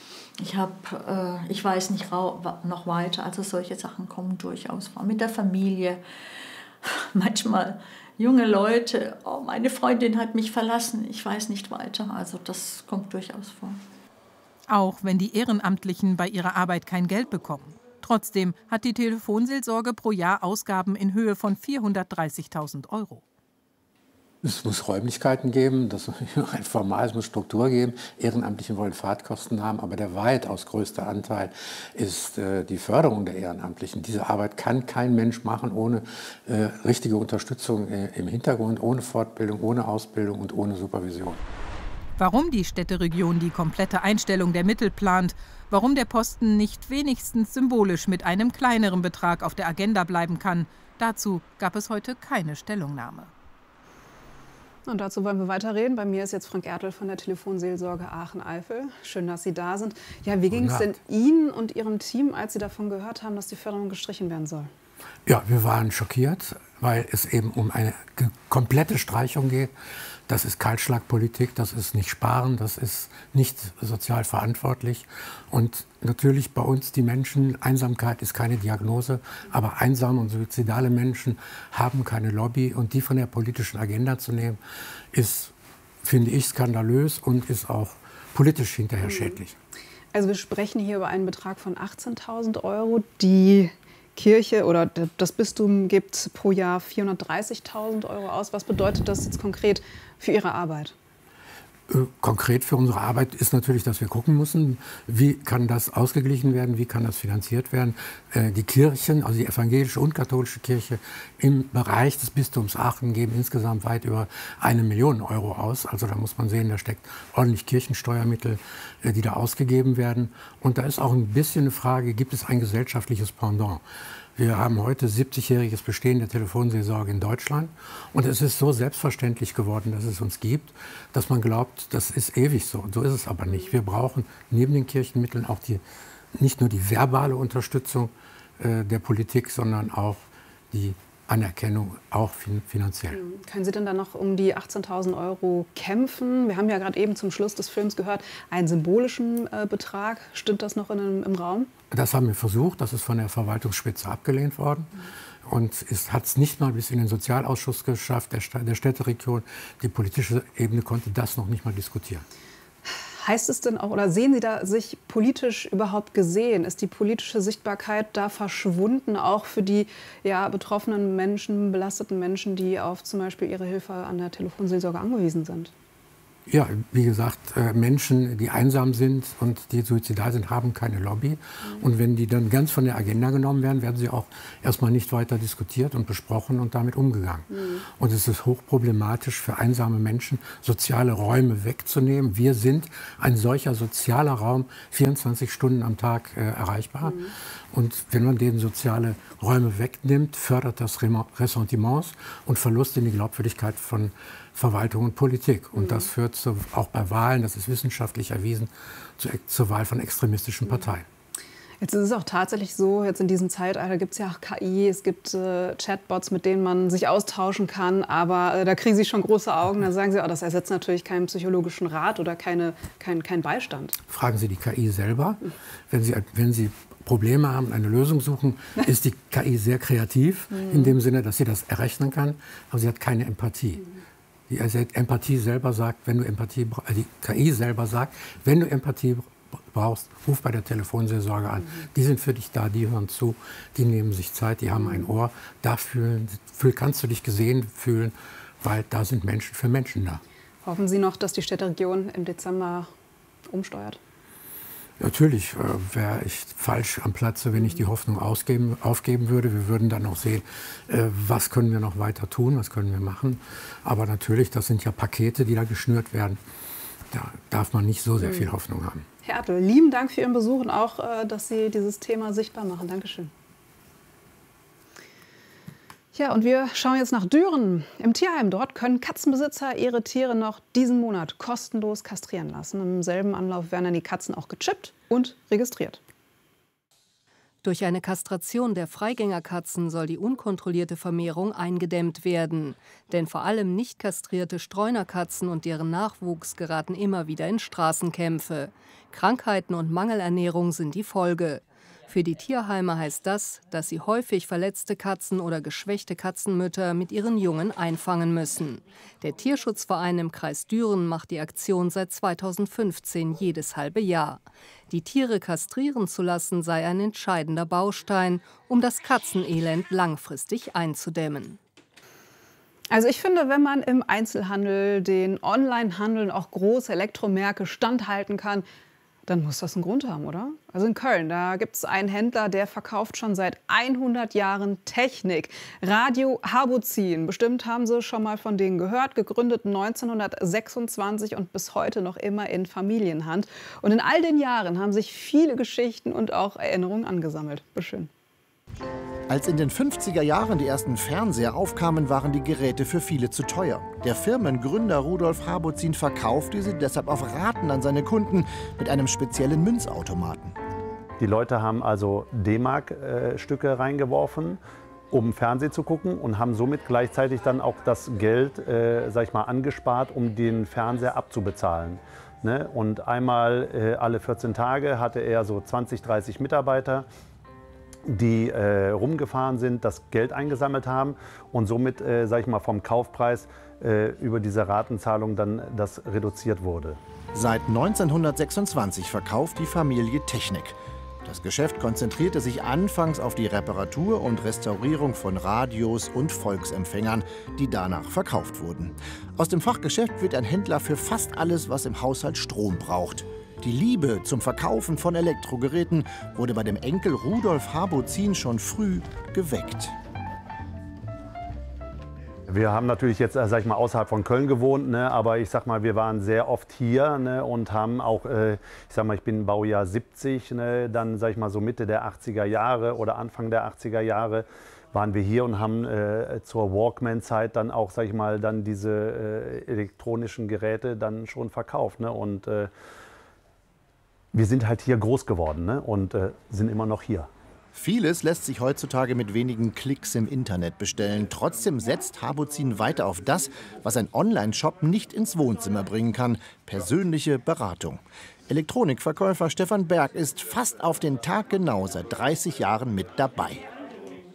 Speaker 11: Ich weiß nicht noch weiter. Also solche Sachen kommen durchaus vor. Mit der Familie. Manchmal junge Leute. Oh, meine Freundin hat mich verlassen. Ich weiß nicht weiter. Also das kommt durchaus vor.
Speaker 29: Auch wenn die Ehrenamtlichen bei ihrer Arbeit kein Geld bekommen. Trotzdem hat die Telefonseelsorge pro Jahr Ausgaben in Höhe von 430.000 €.
Speaker 10: Es muss Räumlichkeiten geben, ein formal, es muss Struktur geben. Ehrenamtliche wollen Fahrtkosten haben, aber der weitaus größte Anteil ist die Förderung der Ehrenamtlichen. Diese Arbeit kann kein Mensch machen ohne richtige Unterstützung im Hintergrund, ohne Fortbildung, ohne Ausbildung und ohne Supervision.
Speaker 29: Warum die Städteregion die komplette Einstellung der Mittel plant, warum der Posten nicht wenigstens symbolisch mit einem kleineren Betrag auf der Agenda bleiben kann, dazu gab es heute keine Stellungnahme.
Speaker 1: Und dazu wollen wir weiterreden. Bei mir ist jetzt Frank Ertl von der Telefonseelsorge Aachen-Eifel. Schön, dass Sie da sind. Ja, wie ging es denn Ihnen und Ihrem Team, als Sie davon gehört haben, dass die Förderung gestrichen werden soll?
Speaker 10: Ja, wir waren schockiert, weil es eben um eine komplette Streichung geht. Das ist Kahlschlagpolitik, das ist nicht Sparen, das ist nicht sozial verantwortlich. Und natürlich bei uns die Menschen, Einsamkeit ist keine Diagnose, aber einsame und suizidale Menschen haben keine Lobby. Und die von der politischen Agenda zu nehmen, ist, finde ich, skandalös und ist auch politisch hinterher schädlich.
Speaker 1: Also wir sprechen hier über einen Betrag von 18.000 €, die Kirche oder das Bistum gibt pro Jahr 430.000 € aus. Was bedeutet das jetzt konkret für Ihre Arbeit?
Speaker 10: Konkret für unsere Arbeit ist natürlich, dass wir gucken müssen, wie kann das ausgeglichen werden, wie kann das finanziert werden. Die Kirchen, also die evangelische und katholische Kirche im Bereich des Bistums Aachen geben insgesamt weit über 1 Million € aus. Also da muss man sehen, da steckt ordentlich Kirchensteuermittel, die da ausgegeben werden. Und da ist auch ein bisschen eine Frage, gibt es ein gesellschaftliches Pendant? Wir haben heute 70-jähriges Bestehen der Telefonseelsorge in Deutschland. Und es ist so selbstverständlich geworden, dass es uns gibt, dass man glaubt, das ist ewig so. Und so ist es aber nicht. Wir brauchen neben den Kirchenmitteln auch nicht nur die verbale Unterstützung der Politik, sondern auch die Anerkennung, auch finanziell.
Speaker 1: Können Sie denn dann noch um die 18.000 € kämpfen? Wir haben ja gerade eben zum Schluss des Films gehört, einen symbolischen Betrag. Stimmt das noch im Raum?
Speaker 10: Das haben wir versucht. Das ist von der Verwaltungsspitze abgelehnt worden. Und es hat es nicht mal bis in den Sozialausschuss geschafft, der Städteregion. Die politische Ebene konnte das noch nicht mal diskutieren.
Speaker 1: Heißt es denn auch, oder sehen Sie da sich politisch überhaupt gesehen? Ist die politische Sichtbarkeit da verschwunden, auch für die betroffenen Menschen, belasteten Menschen, die auf zum Beispiel ihre Hilfe an der Telefonseelsorge angewiesen sind?
Speaker 10: Ja, wie gesagt, Menschen, die einsam sind und die suizidal sind, haben keine Lobby. Und wenn die dann ganz von der Agenda genommen werden, werden sie auch erstmal nicht weiter diskutiert und besprochen und damit umgegangen. Und es ist hochproblematisch für einsame Menschen, soziale Räume wegzunehmen. Wir sind ein solcher sozialer Raum, 24 Stunden am Tag erreichbar. Und wenn man denen soziale Räume wegnimmt, fördert das Ressentiments und Verlust in die Glaubwürdigkeit von Verwaltung und Politik. Und das führt auch bei Wahlen, das ist wissenschaftlich erwiesen, zur Wahl von extremistischen Parteien.
Speaker 1: Jetzt ist es auch tatsächlich so, jetzt in diesem Zeitalter gibt es ja auch KI, es gibt Chatbots, mit denen man sich austauschen kann, aber da kriegen Sie schon große Augen, da sagen Sie, das ersetzt natürlich keinen psychologischen Rat oder keinen Beistand.
Speaker 10: Fragen Sie die KI selber. Wenn Sie Probleme haben, eine Lösung suchen, ist die KI sehr kreativ, in dem Sinne, dass sie das errechnen kann, aber sie hat keine Empathie. Die Empathie selber sagt, die KI selber sagt, wenn du Empathie brauchst, ruf bei der Telefonseelsorge an. Die sind für dich da, die hören zu, die nehmen sich Zeit, die haben ein Ohr. Da kannst du dich gesehen fühlen, weil da sind Menschen für Menschen da.
Speaker 1: Hoffen Sie noch, dass die Städteregion im Dezember umsteuert?
Speaker 10: Natürlich wäre ich falsch am Platze, wenn ich die Hoffnung aufgeben würde. Wir würden dann noch sehen, was können wir noch weiter tun, was können wir machen. Aber natürlich, das sind ja Pakete, die da geschnürt werden. Da darf man nicht so sehr viel Hoffnung haben.
Speaker 1: Herr Ertl, lieben Dank für Ihren Besuch und auch, dass Sie dieses Thema sichtbar machen. Dankeschön. Ja, und wir schauen jetzt nach Düren. Im Tierheim dort können Katzenbesitzer ihre Tiere noch diesen Monat kostenlos kastrieren lassen. Im selben Anlauf werden dann die Katzen auch gechippt und registriert.
Speaker 12: Durch eine Kastration der Freigängerkatzen soll die unkontrollierte Vermehrung eingedämmt werden. Denn vor allem nicht kastrierte Streunerkatzen und deren Nachwuchs geraten immer wieder in Straßenkämpfe. Krankheiten und Mangelernährung sind die Folge. Für die Tierheime heißt das, dass sie häufig verletzte Katzen oder geschwächte Katzenmütter mit ihren Jungen einfangen müssen. Der Tierschutzverein im Kreis Düren macht die Aktion seit 2015 jedes halbe Jahr. Die Tiere kastrieren zu lassen sei ein entscheidender Baustein, um das Katzenelend langfristig einzudämmen.
Speaker 1: Also ich finde, wenn man im Einzelhandel, den Onlinehandel und auch große Elektromärkte standhalten kann, dann muss das einen Grund haben, oder? Also in Köln, da gibt es einen Händler, der verkauft schon seit 100 Jahren Technik. Radio Habozin, bestimmt haben Sie schon mal von denen gehört, gegründet 1926 und bis heute noch immer in Familienhand. Und in all den Jahren haben sich viele Geschichten und auch Erinnerungen angesammelt. Beschön.
Speaker 13: Als in den 50er Jahren die ersten Fernseher aufkamen, waren die Geräte für viele zu teuer. Der Firmengründer Rudolf Habozin verkaufte sie deshalb auf Raten an seine Kunden mit einem speziellen Münzautomaten.
Speaker 14: Die Leute haben also D-Mark-Stücke reingeworfen, um Fernsehen zu gucken und haben somit gleichzeitig dann auch das Geld angespart, um den Fernseher abzubezahlen. Ne? Und einmal alle 14 Tage hatte er so 20, 30 Mitarbeiter, die rumgefahren sind, das Geld eingesammelt haben und somit, vom Kaufpreis über diese Ratenzahlung dann das reduziert wurde.
Speaker 13: Seit 1926 verkauft die Familie Technik. Das Geschäft konzentrierte sich anfangs auf die Reparatur und Restaurierung von Radios und Volksempfängern, die danach verkauft wurden. Aus dem Fachgeschäft wird ein Händler für fast alles, was im Haushalt Strom braucht. Die Liebe zum Verkaufen von Elektrogeräten wurde bei dem Enkel Rudolf Habozin schon früh geweckt.
Speaker 14: Wir haben natürlich jetzt, außerhalb von Köln gewohnt, ne, aber wir waren sehr oft hier, ne, und haben auch, ich bin Baujahr 70, ne, dann so Mitte der 80er Jahre oder Anfang der 80er Jahre waren wir hier und haben zur Walkman-Zeit dann auch, dann diese elektronischen Geräte dann schon verkauft, ne, und wir sind halt hier groß geworden, ne, und sind immer noch hier.
Speaker 13: Vieles lässt sich heutzutage mit wenigen Klicks im Internet bestellen. Trotzdem setzt Habozin weiter auf das, was ein Online-Shop nicht ins Wohnzimmer bringen kann: persönliche Beratung. Elektronikverkäufer Stefan Berg ist fast auf den Tag genau seit 30 Jahren mit dabei.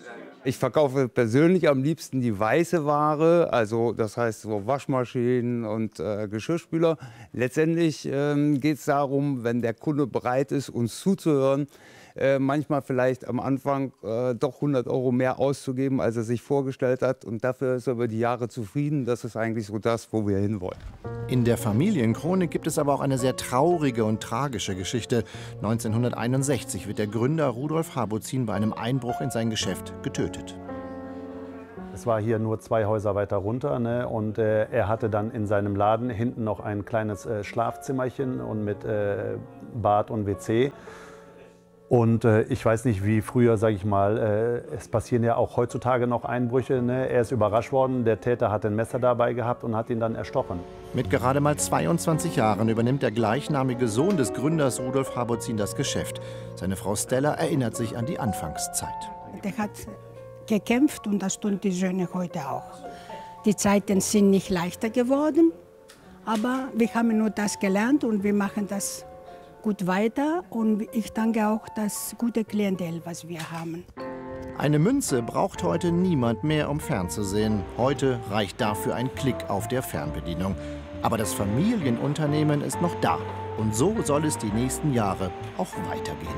Speaker 2: Ich verkaufe persönlich am liebsten die weiße Ware, also das heißt so Waschmaschinen und Geschirrspüler. Letztendlich geht es darum, wenn der Kunde bereit ist, uns zuzuhören, manchmal vielleicht am Anfang doch 100 € mehr auszugeben, als er sich vorgestellt hat. Und dafür ist er über die Jahre zufrieden. Das ist eigentlich so das, wo wir hinwollen.
Speaker 13: In der Familienchronik gibt es aber auch eine sehr traurige und tragische Geschichte. 1961 wird der Gründer Rudolf Habozin bei einem Einbruch in sein Geschäft getötet.
Speaker 14: Es war hier nur 2 Häuser weiter runter, ne? Und er hatte dann in seinem Laden hinten noch ein kleines Schlafzimmerchen und mit Bad und WC. Und ich weiß nicht, wie früher, sage ich mal, es passieren ja auch heutzutage noch Einbrüche. Ne? Er ist überrascht worden, der Täter hat ein Messer dabei gehabt und hat ihn dann erstochen.
Speaker 13: Mit gerade mal 22 Jahren übernimmt der gleichnamige Sohn des Gründers Rudolf Habozin das Geschäft. Seine Frau Stella erinnert sich an die Anfangszeit.
Speaker 4: Der hat gekämpft und das tun die Söhne heute auch. Die Zeiten sind nicht leichter geworden, aber wir haben nur das gelernt und wir machen das gut weiter. Und ich danke auch das gute Klientel, was wir haben.
Speaker 13: Eine Münze braucht heute niemand mehr, um fernzusehen. Heute reicht dafür ein Klick auf der Fernbedienung. Aber das Familienunternehmen ist noch da. Und so soll es die nächsten Jahre auch weitergehen.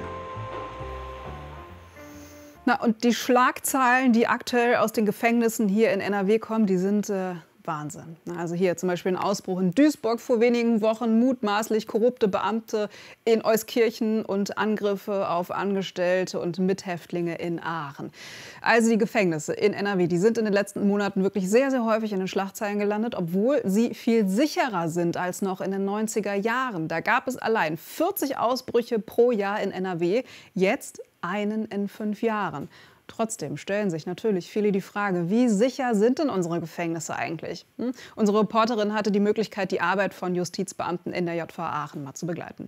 Speaker 1: Na, und die Schlagzeilen, die aktuell aus den Gefängnissen hier in NRW kommen, die sind Wahnsinn. Also hier zum Beispiel ein Ausbruch in Duisburg vor wenigen Wochen, mutmaßlich korrupte Beamte in Euskirchen und Angriffe auf Angestellte und Mithäftlinge in Aachen. Also die Gefängnisse in NRW, die sind in den letzten Monaten wirklich sehr, sehr häufig in den Schlagzeilen gelandet, obwohl sie viel sicherer sind als noch in den 90er Jahren. Da gab es allein 40 Ausbrüche pro Jahr in NRW, jetzt einen in 5 Jahren. Trotzdem stellen sich natürlich viele die Frage, wie sicher sind denn unsere Gefängnisse eigentlich? Unsere Reporterin hatte die Möglichkeit, die Arbeit von Justizbeamten in der JVA Aachen mal zu begleiten.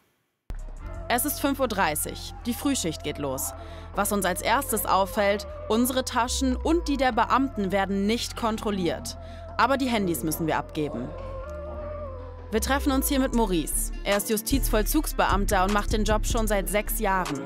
Speaker 15: Es ist 5:30 Uhr, die Frühschicht geht los. Was uns als erstes auffällt, unsere Taschen und die der Beamten werden nicht kontrolliert. Aber die Handys müssen wir abgeben. Wir treffen uns hier mit Maurice. Er ist Justizvollzugsbeamter und macht den Job schon seit 6 Jahren.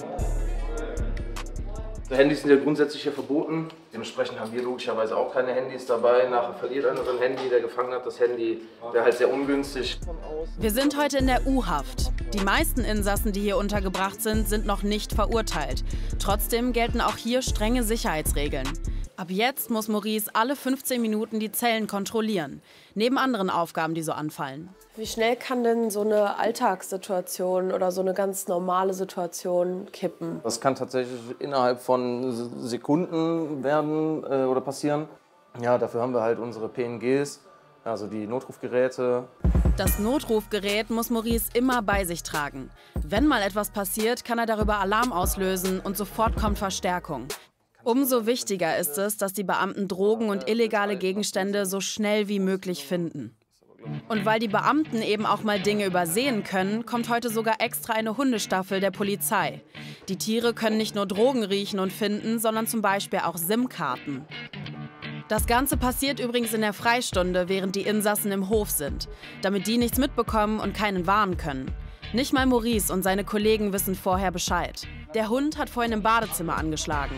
Speaker 16: Handys sind ja grundsätzlich hier verboten. Dementsprechend haben wir logischerweise auch keine Handys dabei. Nachher verliert einer sein Handy, der gefangen hat das Handy. Wäre halt sehr ungünstig.
Speaker 15: Wir sind heute in der U-Haft. Die meisten Insassen, die hier untergebracht sind, sind noch nicht verurteilt. Trotzdem gelten auch hier strenge Sicherheitsregeln. Ab jetzt muss Maurice alle 15 Minuten die Zellen kontrollieren. Neben anderen Aufgaben, die so anfallen.
Speaker 17: Wie schnell kann denn so eine Alltagssituation oder so eine ganz normale Situation kippen?
Speaker 16: Das kann tatsächlich innerhalb von Sekunden werden oder passieren. Ja, dafür haben wir halt unsere PNGs, also die Notrufgeräte.
Speaker 15: Das Notrufgerät muss Maurice immer bei sich tragen. Wenn mal etwas passiert, kann er darüber Alarm auslösen und sofort kommt Verstärkung. Umso wichtiger ist es, dass die Beamten Drogen und illegale Gegenstände so schnell wie möglich finden. Und weil die Beamten eben auch mal Dinge übersehen können, kommt heute sogar extra eine Hundestaffel der Polizei. Die Tiere können nicht nur Drogen riechen und finden, sondern zum Beispiel auch SIM-Karten. Das Ganze passiert übrigens in der Freistunde, während die Insassen im Hof sind, damit die nichts mitbekommen und keinen warnen können. Nicht mal Maurice und seine Kollegen wissen vorher Bescheid. Der Hund hat vorhin im Badezimmer angeschlagen.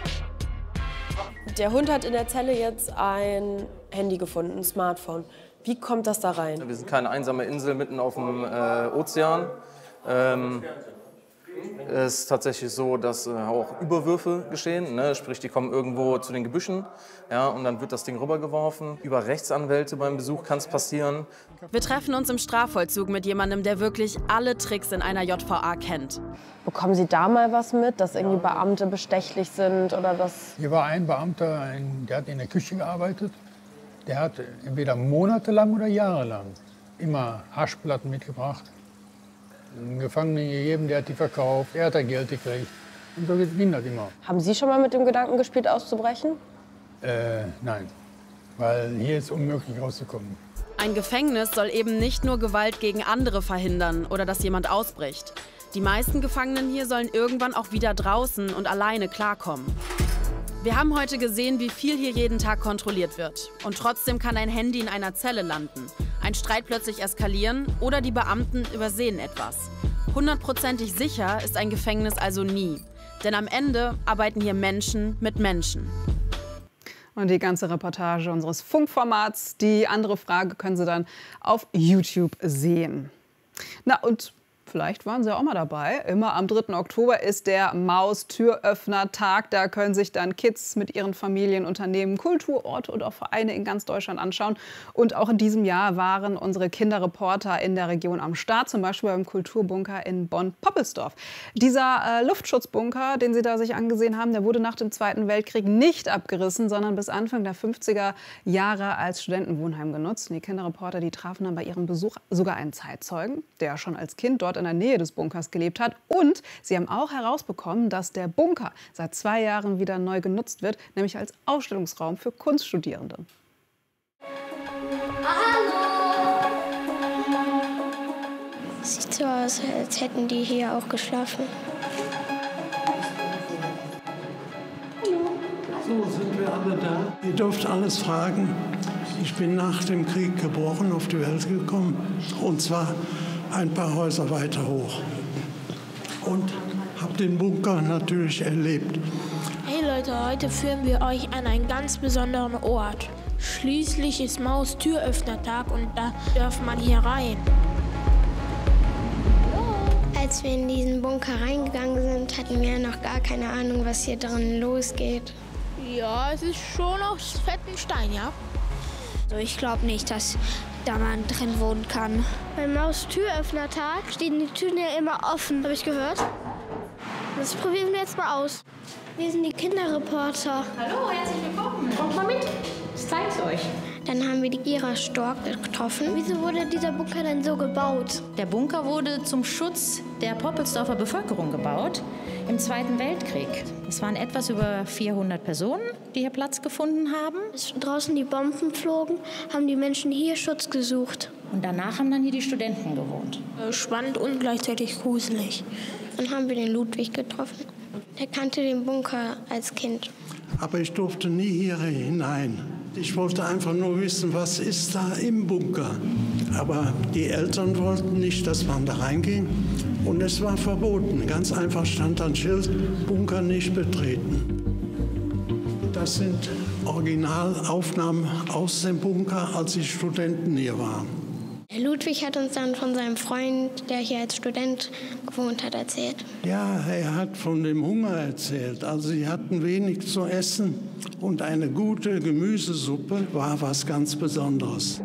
Speaker 17: Der Hund hat in der Zelle jetzt ein Handy gefunden, ein Smartphone. Wie kommt das da rein?
Speaker 16: Wir sind keine einsame Insel mitten auf dem Ozean. Es ist tatsächlich so, dass auch Überwürfe geschehen, ne? Sprich, die kommen irgendwo zu den Gebüschen, ja, und dann wird das Ding rübergeworfen. Über Rechtsanwälte beim Besuch kann es passieren.
Speaker 15: Wir treffen uns im Strafvollzug mit jemandem, der wirklich alle Tricks in einer JVA kennt.
Speaker 17: Bekommen Sie da mal was mit, dass irgendwie Beamte bestechlich sind oder das?
Speaker 18: Hier war ein Beamter, der hat in der Küche gearbeitet. Der hat entweder monatelang oder jahrelang immer Haschplatten mitgebracht. Einen Gefangenen gegeben, der hat die verkauft, er hat da Geld gekriegt. Und so ging das immer.
Speaker 17: Haben Sie schon mal mit dem Gedanken gespielt, auszubrechen?
Speaker 18: Nein, weil hier ist unmöglich rauszukommen.
Speaker 15: Ein Gefängnis soll eben nicht nur Gewalt gegen andere verhindern oder dass jemand ausbricht. Die meisten Gefangenen hier sollen irgendwann auch wieder draußen und alleine klarkommen. Wir haben heute gesehen, wie viel hier jeden Tag kontrolliert wird. Und trotzdem kann ein Handy in einer Zelle landen, ein Streit plötzlich eskalieren oder die Beamten übersehen etwas. 100%ig sicher ist ein Gefängnis also nie. Denn am Ende arbeiten hier Menschen mit Menschen.
Speaker 1: Und die ganze Reportage unseres Funkformats, die andere Frage, können Sie dann auf YouTube sehen. Na und vielleicht waren Sie auch mal dabei. Immer am 3. Oktober ist der Maustüröffner-Tag. Da können sich dann Kids mit ihren Familien, Unternehmen, Kulturorte und auch Vereine in ganz Deutschland anschauen. Und auch in diesem Jahr waren unsere Kinderreporter in der Region am Start, zum Beispiel beim Kulturbunker in Bonn-Poppelsdorf. Dieser Luftschutzbunker, den Sie da sich angesehen haben, der wurde nach dem Zweiten Weltkrieg nicht abgerissen, sondern bis Anfang der 50er Jahre als Studentenwohnheim genutzt. Und die Kinderreporter, die trafen dann bei ihrem Besuch sogar einen Zeitzeugen, der schon als Kind dort in der Nähe des Bunkers gelebt hat. Und sie haben auch herausbekommen, dass der Bunker seit 2 Jahren wieder neu genutzt wird, nämlich als Ausstellungsraum für Kunststudierende.
Speaker 3: Hallo! Sieht so aus, als hätten die hier auch geschlafen.
Speaker 7: So sind wir alle da. Ihr dürft alles fragen. Ich bin nach dem Krieg geboren, auf die Welt gekommen. Und zwar ein paar Häuser weiter hoch. Und habe den Bunker natürlich erlebt.
Speaker 3: Hey Leute, heute führen wir euch an einen ganz besonderen Ort. Schließlich ist Maustüröffner-Tag und da darf man hier rein. Als wir in diesen Bunker reingegangen sind, hatten wir noch gar keine Ahnung, was hier drin losgeht. Ja, es ist schon aus fetten Stein, ja? Also ich glaube nicht, dass da man drin wohnen kann. Beim Maustüröffner-Tag stehen die Türen ja immer offen, habe ich gehört. Das probieren wir jetzt mal aus. Wir sind die Kinderreporter.
Speaker 9: Hallo, herzlich willkommen. Kommt mal mit, ich zeig's euch.
Speaker 3: Dann haben wir die Gira Stork getroffen. Wieso wurde dieser Bunker denn so gebaut?
Speaker 9: Der Bunker wurde zum Schutz der Poppelsdorfer Bevölkerung gebaut im Zweiten Weltkrieg. Es waren etwas über 400 Personen, die hier Platz gefunden haben.
Speaker 3: Als draußen die Bomben flogen, haben die Menschen hier Schutz gesucht.
Speaker 9: Und danach haben dann hier die Studenten gewohnt.
Speaker 3: Spannend und gleichzeitig gruselig. Dann haben wir den Ludwig getroffen. Der kannte den Bunker als Kind.
Speaker 7: Aber ich durfte nie hier hinein. Ich wollte einfach nur wissen, was ist da im Bunker. Aber die Eltern wollten nicht, dass man da reinging. Und es war verboten. Ganz einfach stand ein Schild, Bunker nicht betreten. Das sind Originalaufnahmen aus dem Bunker, als die Studenten hier waren.
Speaker 3: Ludwig hat uns dann von seinem Freund, der hier als Student gewohnt hat, erzählt.
Speaker 7: Ja, er hat von dem Hunger erzählt. Also sie hatten wenig zu essen und eine gute Gemüsesuppe war was ganz Besonderes.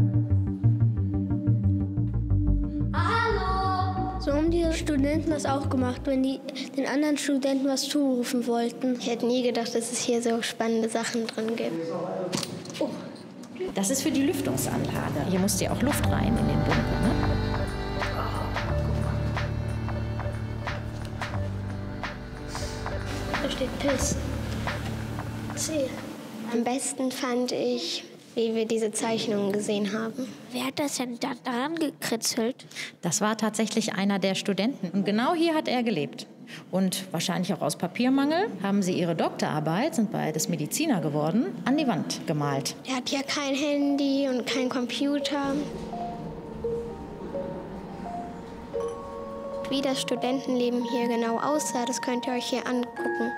Speaker 3: Hallo! So haben die Studenten das auch gemacht, wenn die den anderen Studenten was zurufen wollten. Ich hätte nie gedacht, dass es hier so spannende Sachen drin gibt.
Speaker 9: Oh. Das ist für die Lüftungsanlage. Hier musste ja auch Luft rein in den Bunker. Ne?
Speaker 3: Da steht Piss. Am besten fand ich, wie wir diese Zeichnungen gesehen haben. Wer hat das denn da dran gekritzelt?
Speaker 9: Das war tatsächlich einer der Studenten. Und genau hier hat er gelebt. Und wahrscheinlich auch aus Papiermangel haben sie ihre Doktorarbeit, sind beides Mediziner geworden, an die Wand gemalt.
Speaker 3: Er hat ja kein Handy und kein Computer. Wie das Studentenleben hier genau aussah, das könnt ihr euch hier angucken.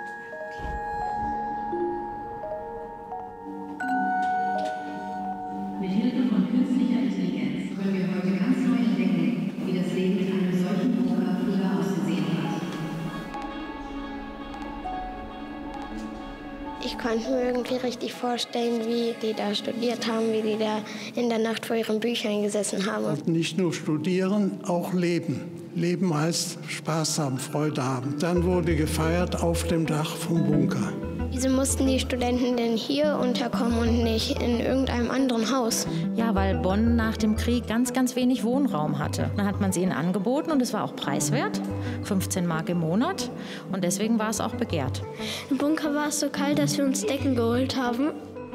Speaker 9: Mit Hilfe von künstlicher Intelligenz können wir heute ganz neu entdecken, wie das Leben in einem solchen Bunker früher ausgesehen hat.
Speaker 3: Ich konnte mir irgendwie richtig vorstellen, wie die da studiert haben, wie die da in der Nacht vor ihren Büchern gesessen haben.
Speaker 7: Und nicht nur studieren, auch leben. Leben heißt Spaß haben, Freude haben. Dann wurde gefeiert auf dem Dach vom Bunker.
Speaker 3: Wieso mussten die Studenten denn hier unterkommen und nicht in irgendeinem anderen Haus?
Speaker 9: Ja, weil Bonn nach dem Krieg ganz, ganz wenig Wohnraum hatte. Dann hat man sie ihnen angeboten und es war auch preiswert, 15 Mark im Monat. Und deswegen war es auch begehrt.
Speaker 3: Im Bunker war es so kalt, dass wir uns Decken geholt haben.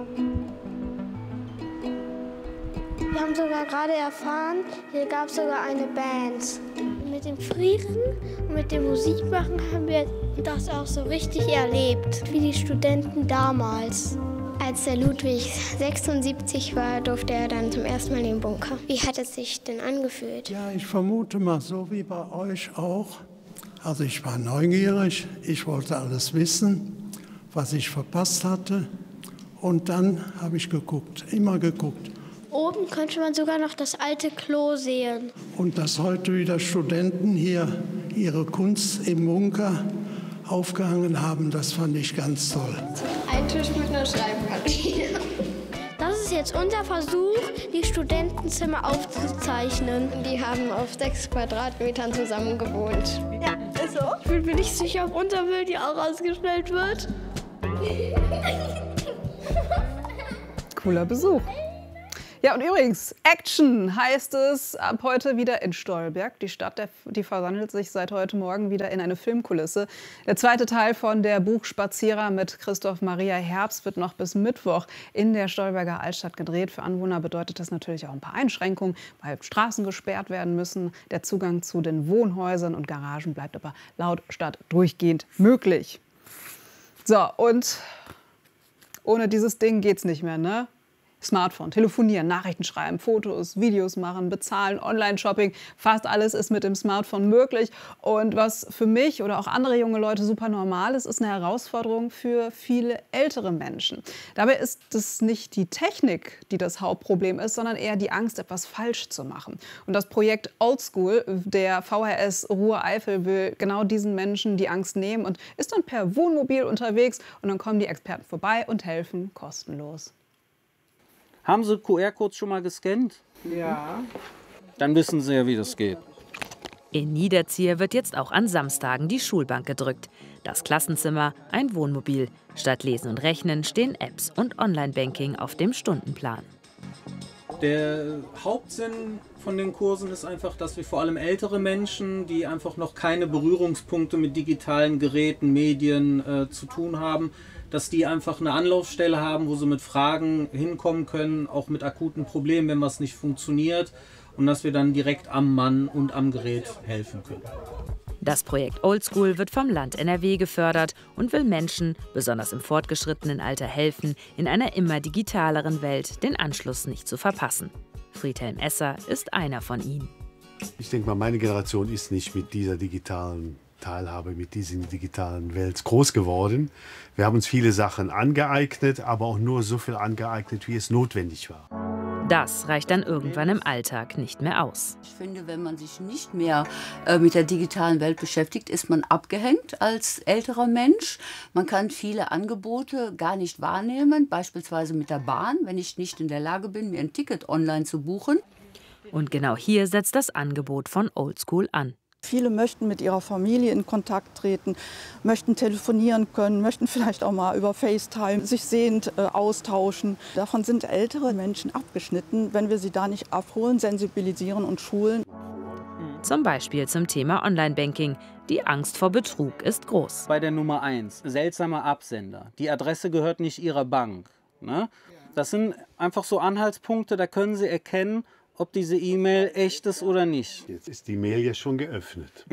Speaker 3: Wir haben sogar gerade erfahren, hier gab es sogar eine Band. Mit dem Frieren und mit dem Musikmachen haben wir das auch so richtig erlebt, wie die Studenten damals. Als der Ludwig 76 war, durfte er dann zum ersten Mal in den Bunker. Wie hat es sich denn angefühlt?
Speaker 7: Ja, ich vermute mal, so wie bei euch auch. Also ich war neugierig, ich wollte alles wissen, was ich verpasst hatte. Und dann habe ich geguckt, immer geguckt.
Speaker 3: Oben könnte man sogar noch das alte Klo sehen.
Speaker 7: Und dass heute wieder Studenten hier ihre Kunst im Bunker aufgehangen haben, das fand ich ganz toll.
Speaker 3: Ein Tisch mit einer Schreibmaschine. Das ist jetzt unser Versuch, die Studentenzimmer aufzuzeichnen. Die haben auf 6 Quadratmetern zusammen gewohnt. Ja, ist so. Ich bin mir nicht sicher, ob unser Bild hier auch ausgestellt wird.
Speaker 1: Cooler Besuch. Ja, und übrigens, Action heißt es ab heute wieder in Stolberg. Die Stadt, die verwandelt sich seit heute Morgen wieder in eine Filmkulisse. Der zweite Teil von der Buchspazierer mit Christoph Maria Herbst wird noch bis Mittwoch in der Stolberger Altstadt gedreht. Für Anwohner bedeutet das natürlich auch ein paar Einschränkungen, weil Straßen gesperrt werden müssen. Der Zugang zu den Wohnhäusern und Garagen bleibt aber laut Stadt durchgehend möglich. So, und ohne dieses Ding geht's nicht mehr, ne? Smartphone, telefonieren, Nachrichten schreiben, Fotos, Videos machen, bezahlen, Online-Shopping. Fast alles ist mit dem Smartphone möglich. Und was für mich oder auch andere junge Leute super normal ist, ist eine Herausforderung für viele ältere Menschen. Dabei ist es nicht die Technik, die das Hauptproblem ist, sondern eher die Angst, etwas falsch zu machen. Und das Projekt Oldschool der VHS Ruhr-Eifel will genau diesen Menschen die Angst nehmen und ist dann per Wohnmobil unterwegs. Und dann kommen die Experten vorbei und helfen kostenlos.
Speaker 19: Haben Sie QR-Codes schon mal gescannt?
Speaker 20: Ja.
Speaker 19: Dann wissen Sie ja, wie das geht.
Speaker 20: In Niederzier wird jetzt auch an Samstagen die Schulbank gedrückt. Das Klassenzimmer, ein Wohnmobil. Statt Lesen und Rechnen stehen Apps und Online-Banking auf dem Stundenplan.
Speaker 19: Der Hauptsinn von den Kursen ist einfach, dass wir vor allem ältere Menschen, die einfach noch keine Berührungspunkte mit digitalen Geräten, Medien zu tun haben, dass die einfach eine Anlaufstelle haben, wo sie mit Fragen hinkommen können, auch mit akuten Problemen, wenn was nicht funktioniert, und dass wir dann direkt am Mann und am Gerät helfen können.
Speaker 20: Das Projekt Oldschool wird vom Land NRW gefördert und will Menschen, besonders im fortgeschrittenen Alter, helfen, in einer immer digitaleren Welt den Anschluss nicht zu verpassen. Friedhelm Esser ist einer von ihnen.
Speaker 21: Ich denke mal, meine Generation ist nicht mit dieser digitalen Teilhabe, mit diesen digitalen Welt groß geworden. Wir haben uns viele Sachen angeeignet, aber auch nur so viel angeeignet, wie es notwendig war.
Speaker 20: Das reicht dann irgendwann im Alltag nicht mehr aus.
Speaker 22: Ich finde, wenn man sich nicht mehr mit der digitalen Welt beschäftigt, ist man abgehängt als älterer Mensch. Man kann viele Angebote gar nicht wahrnehmen, beispielsweise mit der Bahn, wenn ich nicht in der Lage bin, mir ein Ticket online zu buchen.
Speaker 20: Und genau hier setzt das Angebot von Oldschool an.
Speaker 24: Viele möchten mit ihrer Familie in Kontakt treten, möchten telefonieren können, möchten vielleicht auch mal über FaceTime sich sehend austauschen. Davon sind ältere Menschen abgeschnitten, wenn wir sie da nicht abholen, sensibilisieren und schulen.
Speaker 20: Zum Beispiel zum Thema Online-Banking. Die Angst vor Betrug ist groß.
Speaker 19: Bei der Nummer 1, seltsamer Absender. Die Adresse gehört nicht Ihrer Bank. Ne? Das sind einfach so Anhaltspunkte, da können Sie erkennen, ob diese E-Mail echt ist oder nicht.
Speaker 21: Jetzt ist die Mail ja schon geöffnet.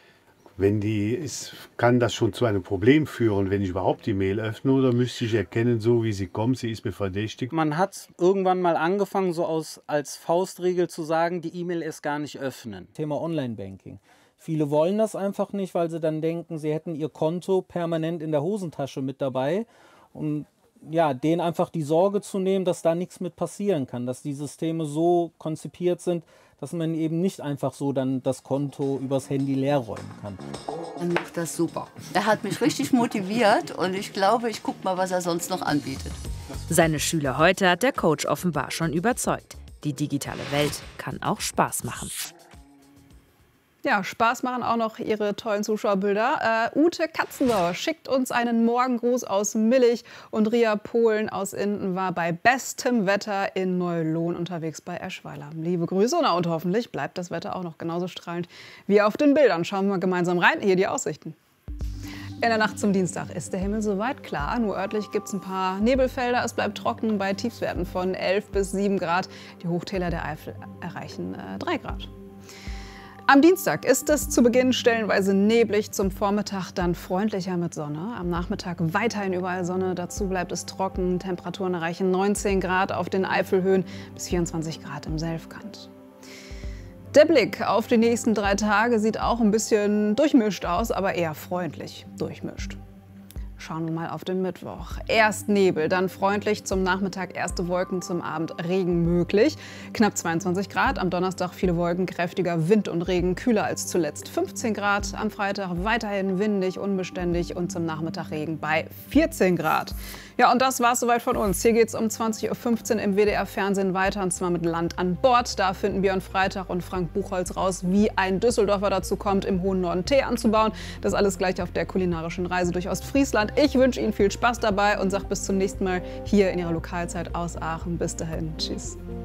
Speaker 21: Wenn die ist, kann das schon zu einem Problem führen, wenn ich überhaupt die Mail öffne, oder müsste ich erkennen, so wie sie kommt, sie ist mir verdächtig?
Speaker 19: Man hat irgendwann mal angefangen, so als Faustregel zu sagen, die E-Mail erst gar nicht öffnen. Thema Online-Banking. Viele wollen das einfach nicht, weil sie dann denken, sie hätten ihr Konto permanent in der Hosentasche mit dabei. Und ja, denen einfach die Sorge zu nehmen, dass da nichts mit passieren kann, dass die Systeme so konzipiert sind, dass man eben nicht einfach so dann das Konto übers Handy leer räumen kann.
Speaker 22: Er macht das super. Er hat mich richtig motiviert und ich glaube, ich gucke mal, was er sonst noch anbietet.
Speaker 20: Seine Schüler heute hat der Coach offenbar schon überzeugt. Die digitale Welt kann auch Spaß machen.
Speaker 1: Ja, Spaß machen auch noch ihre tollen Zuschauerbilder. Ute Katzensauer schickt uns einen Morgengruß aus Millig und Ria Polen aus Inden war bei bestem Wetter in Neu-Lohn unterwegs bei Eschweiler. Liebe Grüße und hoffentlich bleibt das Wetter auch noch genauso strahlend wie auf den Bildern. Schauen wir mal gemeinsam rein. Hier die Aussichten. In der Nacht zum Dienstag ist der Himmel soweit klar. Nur örtlich gibt es ein paar Nebelfelder. Es bleibt trocken bei Tiefstwerten von 11 bis 7 Grad. Die Hochtäler der Eifel erreichen 3 Grad. Am Dienstag ist es zu Beginn stellenweise neblig, zum Vormittag dann freundlicher mit Sonne. Am Nachmittag weiterhin überall Sonne, dazu bleibt es trocken. Temperaturen erreichen 19 Grad auf den Eifelhöhen bis 24 Grad im Selfkant. Der Blick auf die nächsten 3 Tage sieht auch ein bisschen durchmischt aus, aber eher freundlich durchmischt. Schauen wir mal auf den Mittwoch. Erst Nebel, dann freundlich, zum Nachmittag erste Wolken, zum Abend Regen möglich. Knapp 22 Grad, am Donnerstag viele Wolken, kräftiger Wind und Regen, kühler als zuletzt. 15 Grad, am Freitag weiterhin windig, unbeständig und zum Nachmittag Regen bei 14 Grad. Ja, und das war's soweit von uns. Hier geht's um 20:15 Uhr im WDR-Fernsehen weiter, und zwar mit Land an Bord. Da finden Björn Freitag und Frank Buchholz raus, wie ein Düsseldorfer dazu kommt, im hohen Norden Tee anzubauen. Das alles gleich auf der kulinarischen Reise durch Ostfriesland. Ich wünsche Ihnen viel Spaß dabei und sage bis zum nächsten Mal hier in Ihrer Lokalzeit aus Aachen. Bis dahin. Tschüss.